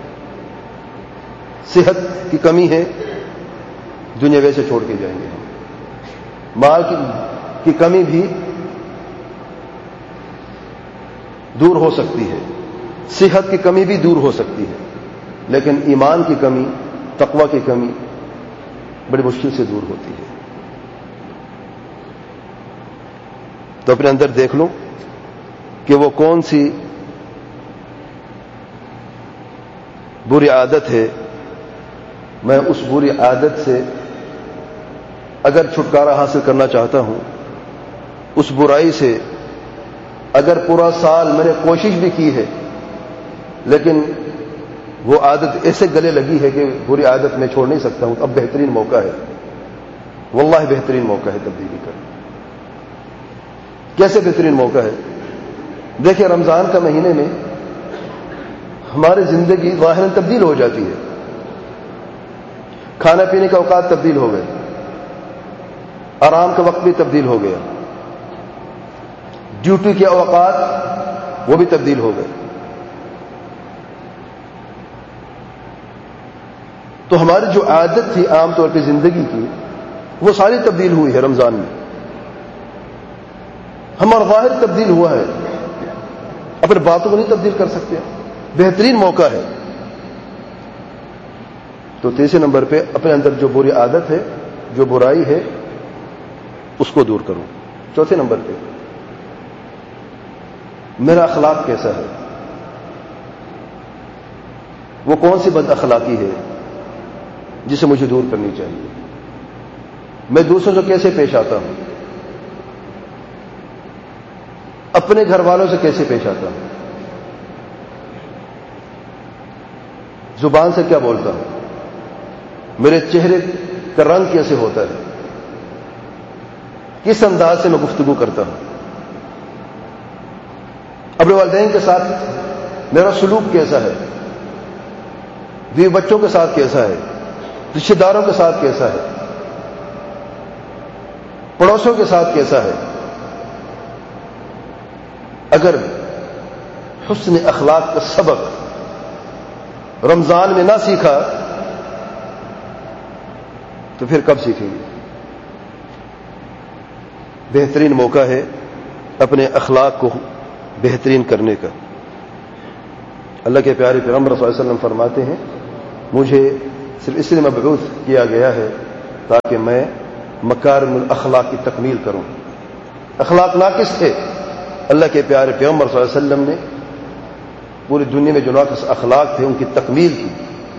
صحت کی کمی ہے، دنیا ویسے چھوڑ کے جائیں گے. مال کی کی کمی بھی دور ہو سکتی ہے، صحت کی کمی بھی دور ہو سکتی ہے، لیکن ایمان کی کمی، تقوی کی کمی بڑی مشکل سے دور ہوتی ہے. تو اپنے اندر دیکھ لو کہ وہ کون سی بری عادت ہے. میں اس بری عادت سے اگر چھٹکارا حاصل کرنا چاہتا ہوں، اس برائی سے اگر پورا سال میں نے کوشش بھی کی ہے لیکن وہ عادت ایسے گلے لگی ہے کہ بری عادت میں چھوڑ نہیں سکتا ہوں، اب بہترین موقع ہے، واللہ بہترین موقع ہے تبدیلی کا. کیسے بہترین موقع ہے؟ دیکھیں، رمضان کا مہینے میں ہماری زندگی ظاہراً تبدیل ہو جاتی ہے. کھانا پینے کا اوقات تبدیل ہو گئے، آرام کا وقت بھی تبدیل ہو گیا، ڈیوٹی کے اوقات وہ بھی تبدیل ہو گئے. تو ہماری جو عادت تھی عام طور پہ زندگی کی، وہ ساری تبدیل ہوئی ہے رمضان میں. ہمارا ظاہر تبدیل ہوا ہے، اپنے باتوں کو نہیں تبدیل کر سکتے. بہترین موقع ہے. تو تیسرے نمبر پہ اپنے اندر جو بری عادت ہے، جو برائی ہے، اس کو دور کروں. چوتھے نمبر پہ میرا اخلاق کیسا ہے، وہ کون سی بد اخلاقی ہے جسے مجھے دور کرنی چاہیے. میں دوسروں سے کیسے پیش آتا ہوں، اپنے گھر والوں سے کیسے پیش آتا ہوں، زبان سے کیا بولتا ہوں، میرے چہرے کا رنگ کیسے ہوتا ہے، کس انداز سے میں گفتگو کرتا ہوں، اپنے والدین کے ساتھ میرا سلوک کیسا ہے، بیوی بچوں کے ساتھ کیسا ہے، رشتہ داروں کے ساتھ کیسا ہے، پڑوسیوں کے ساتھ کیسا ہے. اگر حسن اخلاق کا سبق رمضان میں نہ سیکھا تو پھر کب سیکھیں گے؟ بہترین موقع ہے اپنے اخلاق کو بہترین کرنے کا. اللہ کے پیارے پیغمبر صلی اللہ علیہ وسلم فرماتے ہیں، مجھے صرف اس لیے مبعوث کیا گیا ہے تاکہ میں مکارم الاخلاق کی تکمیل کروں. اخلاق ناقص تھے. اللہ کے پیارے پیغمبر صلی اللہ علیہ وسلم نے پوری دنیا میں جو ناقص اخلاق تھے ان کی تکمیل کی.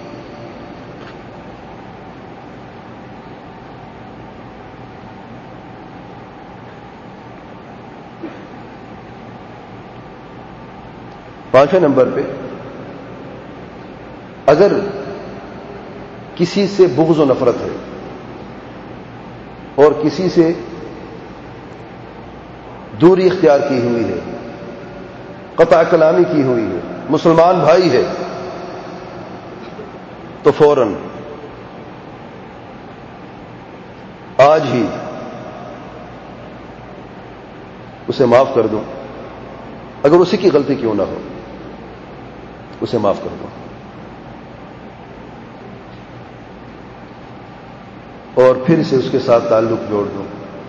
پانچویں نمبر پہ اگر کسی سے بغض و نفرت ہے اور کسی سے دوری اختیار کی ہوئی ہے، قطع کلامی کی ہوئی ہے، مسلمان بھائی ہے، تو فوراً آج ہی اسے معاف کر دو. اگر اسی کی غلطی کیوں نہ ہو اسے معاف کر دو اور پھر سے اس کے ساتھ تعلق جوڑ دو.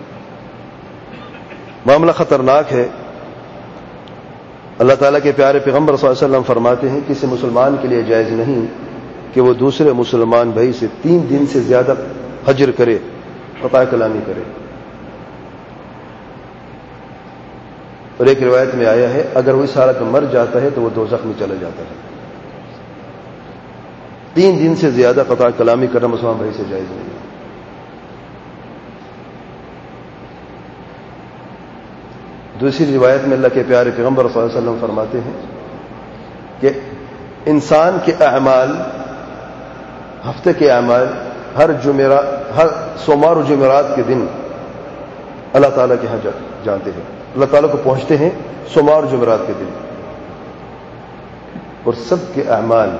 معاملہ خطرناک ہے. اللہ تعالیٰ کے پیارے پیغمبر صلی اللہ علیہ وسلم فرماتے ہیں کسی مسلمان کے لیے جائز نہیں کہ وہ دوسرے مسلمان بھائی سے تین دن سے زیادہ حجر کرے، قطع کلامی کرے. اور ایک روایت میں آیا ہے اگر وہ اس حالت میں مر جاتا ہے تو وہ دوزخ میں چلا جاتا ہے. تین دن سے زیادہ قطع کلامی کرنا مسلمان بھائی سے جائز نہیں. دوسری روایت میں اللہ کے پیارے پیغمبر صلی اللہ علیہ وسلم فرماتے ہیں کہ انسان کے اعمال، ہفتے کے اعمال ہر جمعرات، ہر سوموار و جمعرات کے دن اللہ تعالیٰ کے ہاں جاتے ہیں، اللہ تعالیٰ کو پہنچتے ہیں سوموار و جمعرات کے دن. اور سب کے اعمال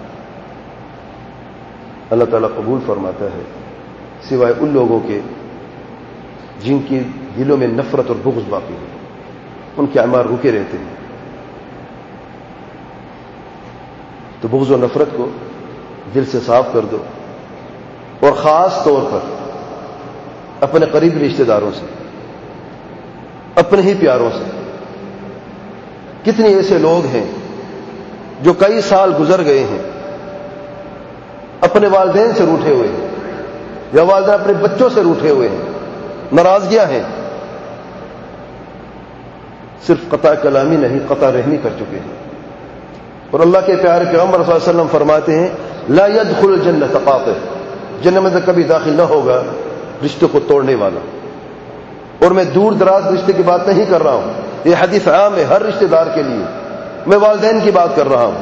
اللہ تعالیٰ قبول فرماتا ہے سوائے ان لوگوں کے جن کی دلوں میں نفرت اور بغض باقی ہے. ان کے اعمال رکے رہتے ہیں. تو بغض و نفرت کو دل سے صاف کر دو اور خاص طور پر اپنے قریبی رشتہ داروں سے، اپنے ہی پیاروں سے. کتنے ایسے لوگ ہیں جو کئی سال گزر گئے ہیں اپنے والدین سے روٹھے ہوئے ہیں یا والدین اپنے بچوں سے روٹھے ہوئے ہیں، ناراضگیاں ہیں، صرف قطع کلامی نہیں قطع رحمی کر چکے ہیں. اور اللہ کے پیارے پیغمبر صلی اللہ علیہ وسلم فرماتے ہیں لا يدخل الجنۃ قاطع، جنت میں کبھی داخل نہ ہوگا رشتے کو توڑنے والا. اور میں دور دراز رشتے کی بات نہیں کر رہا ہوں، یہ حدیث عام ہے ہر رشتہ دار کے لیے. میں والدین کی بات کر رہا ہوں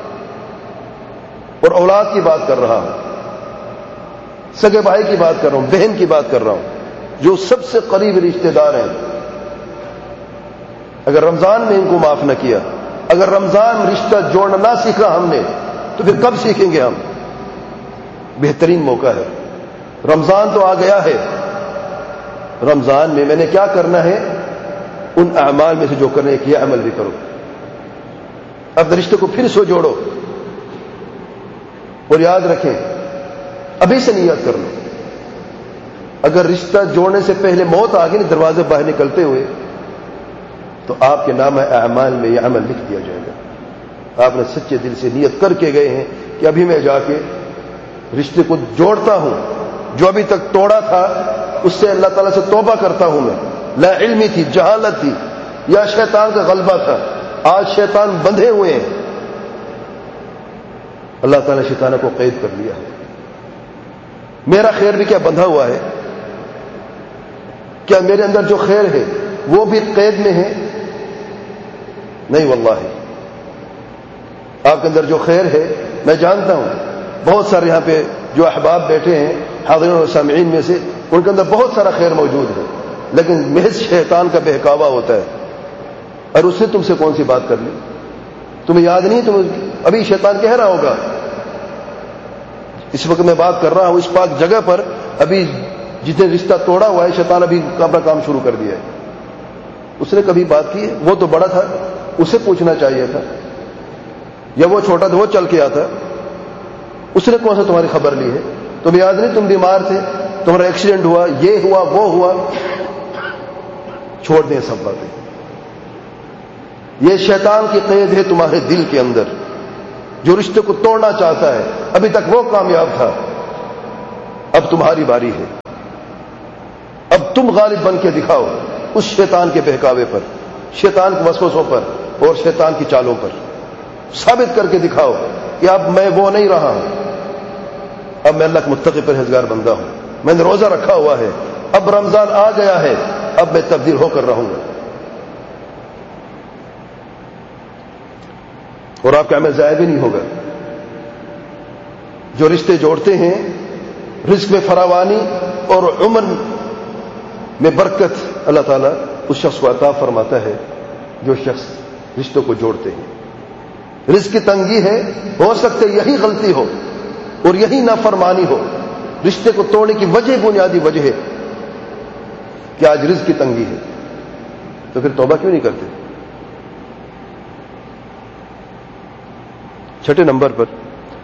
اور اولاد کی بات کر رہا ہوں، سگے بھائی کی بات کر رہا ہوں، بہن کی بات کر رہا ہوں، جو سب سے قریب رشتہ دار ہیں. اگر رمضان میں ان کو معاف نہ کیا، اگر رمضان رشتہ جوڑنا نہ سیکھا ہم نے تو پھر کب سیکھیں گے ہم؟ بہترین موقع ہے. رمضان تو آ گیا ہے، رمضان میں میں نے کیا کرنا ہے؟ ان اعمال میں سے جو کرنے کیا عمل بھی کرو. اپنے رشتے کو پھر سو جوڑو اور یاد رکھیں ابھی سے نیت کر لو. اگر رشتہ جوڑنے سے پہلے موت آ گئی دروازے باہر نکلتے ہوئے تو آپ کے نام اعمال میں یہ عمل لکھ دیا جائے گا. آپ نے سچے دل سے نیت کر کے گئے ہیں کہ ابھی میں جا کے رشتے کو جوڑتا ہوں، جو ابھی تک توڑا تھا اس سے اللہ تعالیٰ سے توبہ کرتا ہوں. میں لا علمی تھی، جہالت تھی یا شیطان کا غلبہ تھا. آج شیطان بندھے ہوئے ہیں، اللہ تعالیٰ نے شیطانوں کو قید کر لیا ہے. میرا خیر بھی کیا بندھا ہوا ہے؟ کیا میرے اندر جو خیر ہے وہ بھی قید میں ہے؟ نہیں واللہ. آپ کے اندر جو خیر ہے میں جانتا ہوں، بہت سارے یہاں پہ جو احباب بیٹھے ہیں حاضرین اور سامعین میں سے ان کے اندر بہت سارا خیر موجود ہے، لیکن محض شیطان کا بہکاوا ہوتا ہے. اور اس نے تم سے کون سی بات کر لی؟ تمہیں یاد نہیں؟ تم ابھی شیطان کہہ رہا ہوگا اس وقت میں بات کر رہا ہوں اس پاک جگہ پر، ابھی جتنے رشتہ توڑا ہوا ہے شیطان ابھی اپنا کام شروع کر دیا ہے. اس نے کبھی بات کی ہے؟ وہ تو بڑا تھا، اسے پوچھنا چاہیے تھا. یا وہ چھوٹا تھا وہ چل کے آتا، اس نے کون سا تمہاری خبر لی ہے؟ تم یاد نہیں تم بیمار تھے، تمہارا ایکسیڈنٹ ہوا، یہ ہوا وہ ہوا. چھوڑ دیں سب باتیں. یہ شیطان کی قید ہے تمہارے دل کے اندر، جو رشتے کو توڑنا چاہتا ہے. ابھی تک وہ کامیاب تھا، اب تمہاری باری ہے، اب تم غالب بن کے دکھاؤ اس شیطان کے بہکاوے پر، شیطان کے وسوسوں پر اور شیطان کی چالوں پر، ثابت کر کے دکھاؤ کہ اب میں وہ نہیں رہا ہوں، اب میں اللہ کا متقی پرہیزگار بندہ ہوں، میں نے روزہ رکھا ہوا ہے، اب رمضان آ گیا ہے، اب میں تبدیل ہو کر رہوں گا، اور آپ کا عمل ضائع بھی نہیں ہوگا۔ جو رشتے جوڑتے ہیں، رزق میں فراوانی اور عمر میں برکت اللہ تعالیٰ اس شخص کو عطا فرماتا ہے جو شخص رشتوں کو جوڑتے ہیں۔ رزق کی تنگی ہے، ہو سکتا ہے یہی غلطی ہو اور یہی نافرمانی ہو، رشتے کو توڑنے کی وجہ بنیادی وجہ ہے کہ آج رزق کی تنگی ہے، تو پھر توبہ کیوں نہیں کرتے؟ چھٹے نمبر پر،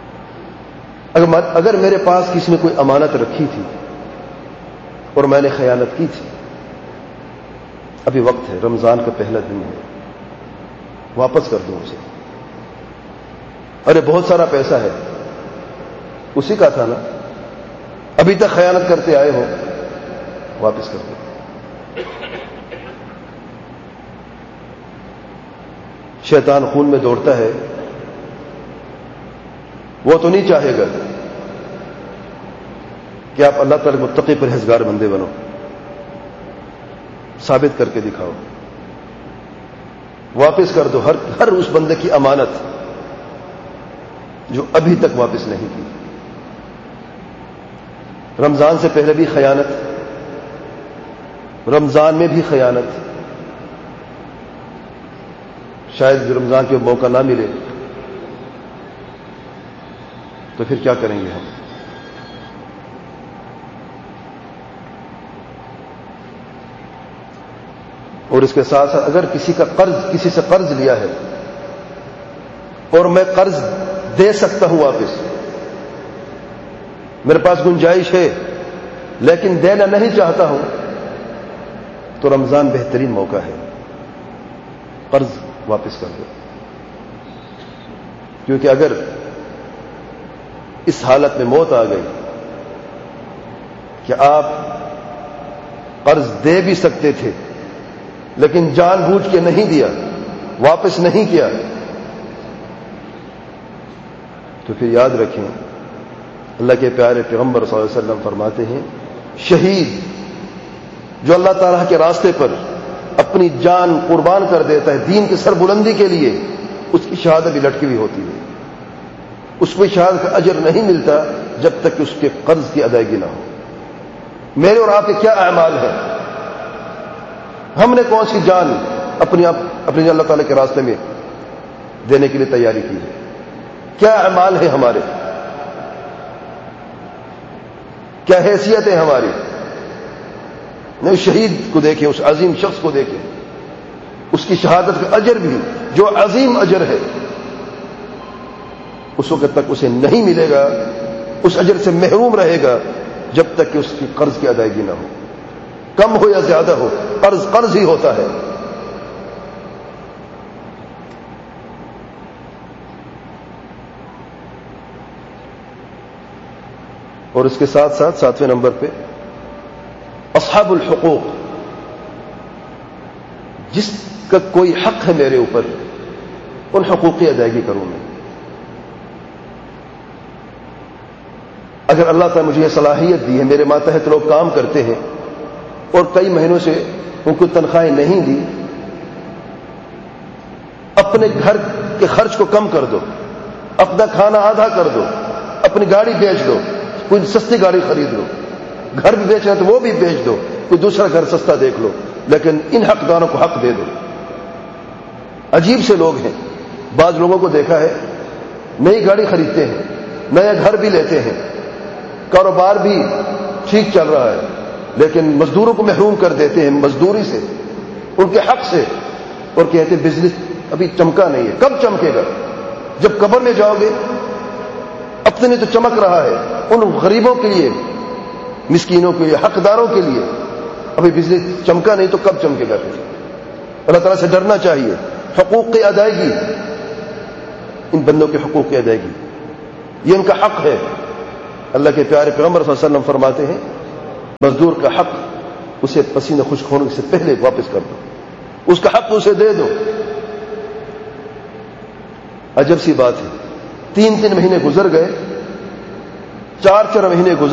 اگر میرے پاس کسی نے کوئی امانت رکھی تھی اور میں نے خیانت کی تھی، ابھی وقت ہے، رمضان کا پہلا دن ہے، واپس کر دوں اسے۔ ارے بہت سارا پیسہ ہے، اسی کا تھا نا، ابھی تک خیانت کرتے آئے ہو، واپس کر دو۔ شیطان خون میں دوڑتا ہے، وہ تو نہیں چاہے گا کہ آپ اللہ تعالی متقی پرہیزگار بندے بنو، ثابت کر کے دکھاؤ، واپس کر دو ہر ہر اس بندے کی امانت جو ابھی تک واپس نہیں کی۔ رمضان سے پہلے بھی خیانت، رمضان میں بھی خیانت، شاید رمضان کے موقع نہ ملے تو پھر کیا کریں گے ہم؟ اور اس کے ساتھ ساتھ اگر کسی کا قرض کسی سے قرض لیا ہے اور میں قرض دے سکتا ہوں واپس، میرے پاس گنجائش ہے لیکن دینا نہیں چاہتا ہوں، تو رمضان بہترین موقع ہے، قرض واپس کر دو۔ کیونکہ اگر اس حالت میں موت آ گئی کہ آپ قرض دے بھی سکتے تھے لیکن جان بوجھ کے نہیں دیا، واپس نہیں کیا، تو پھر یاد رکھیں اللہ کے پیارے پیغمبر صلی اللہ علیہ وسلم فرماتے ہیں، شہید جو اللہ تعالیٰ کے راستے پر اپنی جان قربان کر دیتا ہے دین کی سربلندی کے لیے، اس کی شہادت بھی لٹکی ہوئی ہوتی ہے، اس کو شہادت کا اجر نہیں ملتا جب تک کہ اس کے قرض کی ادائیگی نہ ہو۔ میرے اور آپ کے کیا اعمال ہیں؟ ہم نے کون سی جان اپنی اپنی اللہ تعالیٰ کے راستے میں دینے کے لیے تیاری کی ہے؟ کیا اعمال ہیں ہمارے؟ کیا حیثیت ہے ہماری؟ نہیں، شہید کو دیکھیں، اس عظیم شخص کو دیکھیں، اس کی شہادت کا اجر بھی جو عظیم اجر ہے اس وقت تک اسے نہیں ملے گا، اس اجر سے محروم رہے گا جب تک کہ اس کی قرض کی ادائیگی نہ ہو، کم ہو یا زیادہ ہو، قرض قرض ہی ہوتا ہے۔ اور اس کے ساتھ ساتھ ساتویں نمبر پہ اصحاب الحقوق، جس کا کوئی حق ہے میرے اوپر، ان حقوق کی ادائیگی کروں میں۔ اگر اللہ تعالیٰ مجھے یہ صلاحیت دی ہے، میرے ماتحت لوگ کام کرتے ہیں اور کئی مہینوں سے ان کو تنخواہیں نہیں دی، اپنے گھر کے خرچ کو کم کر دو، اپنا کھانا آدھا کر دو، اپنی گاڑی بیچ دو، کوئی سستی گاڑی خرید لو، گھر بھی بیچنا تو وہ بھی بیچ دو، کوئی دوسرا گھر سستا دیکھ لو، لیکن ان حقداروں کو حق دے دو۔ عجیب سے لوگ ہیں، بعض لوگوں کو دیکھا ہے نئی گاڑی خریدتے ہیں، نیا گھر بھی لیتے ہیں، کاروبار بھی ٹھیک چل رہا ہے، لیکن مزدوروں کو محروم کر دیتے ہیں مزدوری سے، ان کے حق سے، اور کہتے ہیں بزنس ابھی چمکا نہیں ہے۔ کب چمکے گا؟ جب قبر میں جاؤ گے، اپنے تو چمک رہا ہے، ان غریبوں کے لیے، مسکینوں کے لیے، حقداروں کے لیے ابھی بزنس چمکا نہیں تو کب چمکے گا؟ پھر اللہ تعالیٰ سے ڈرنا چاہیے۔ حقوق کی ادائیگی، ان بندوں کے حقوق کی ادائیگی، یہ ان کا حق ہے، اللہ کے پیارے پیغمبر صلی اللہ علیہ وسلم فرماتے ہیں مزدور کا حق اسے پسینہ خشک ہونے سے پہلے واپس کر دو، اس کا حق اسے دے دو۔ عجب سی بات ہے، تین تین مہینے گزر گئے، چار چار مہینے گزر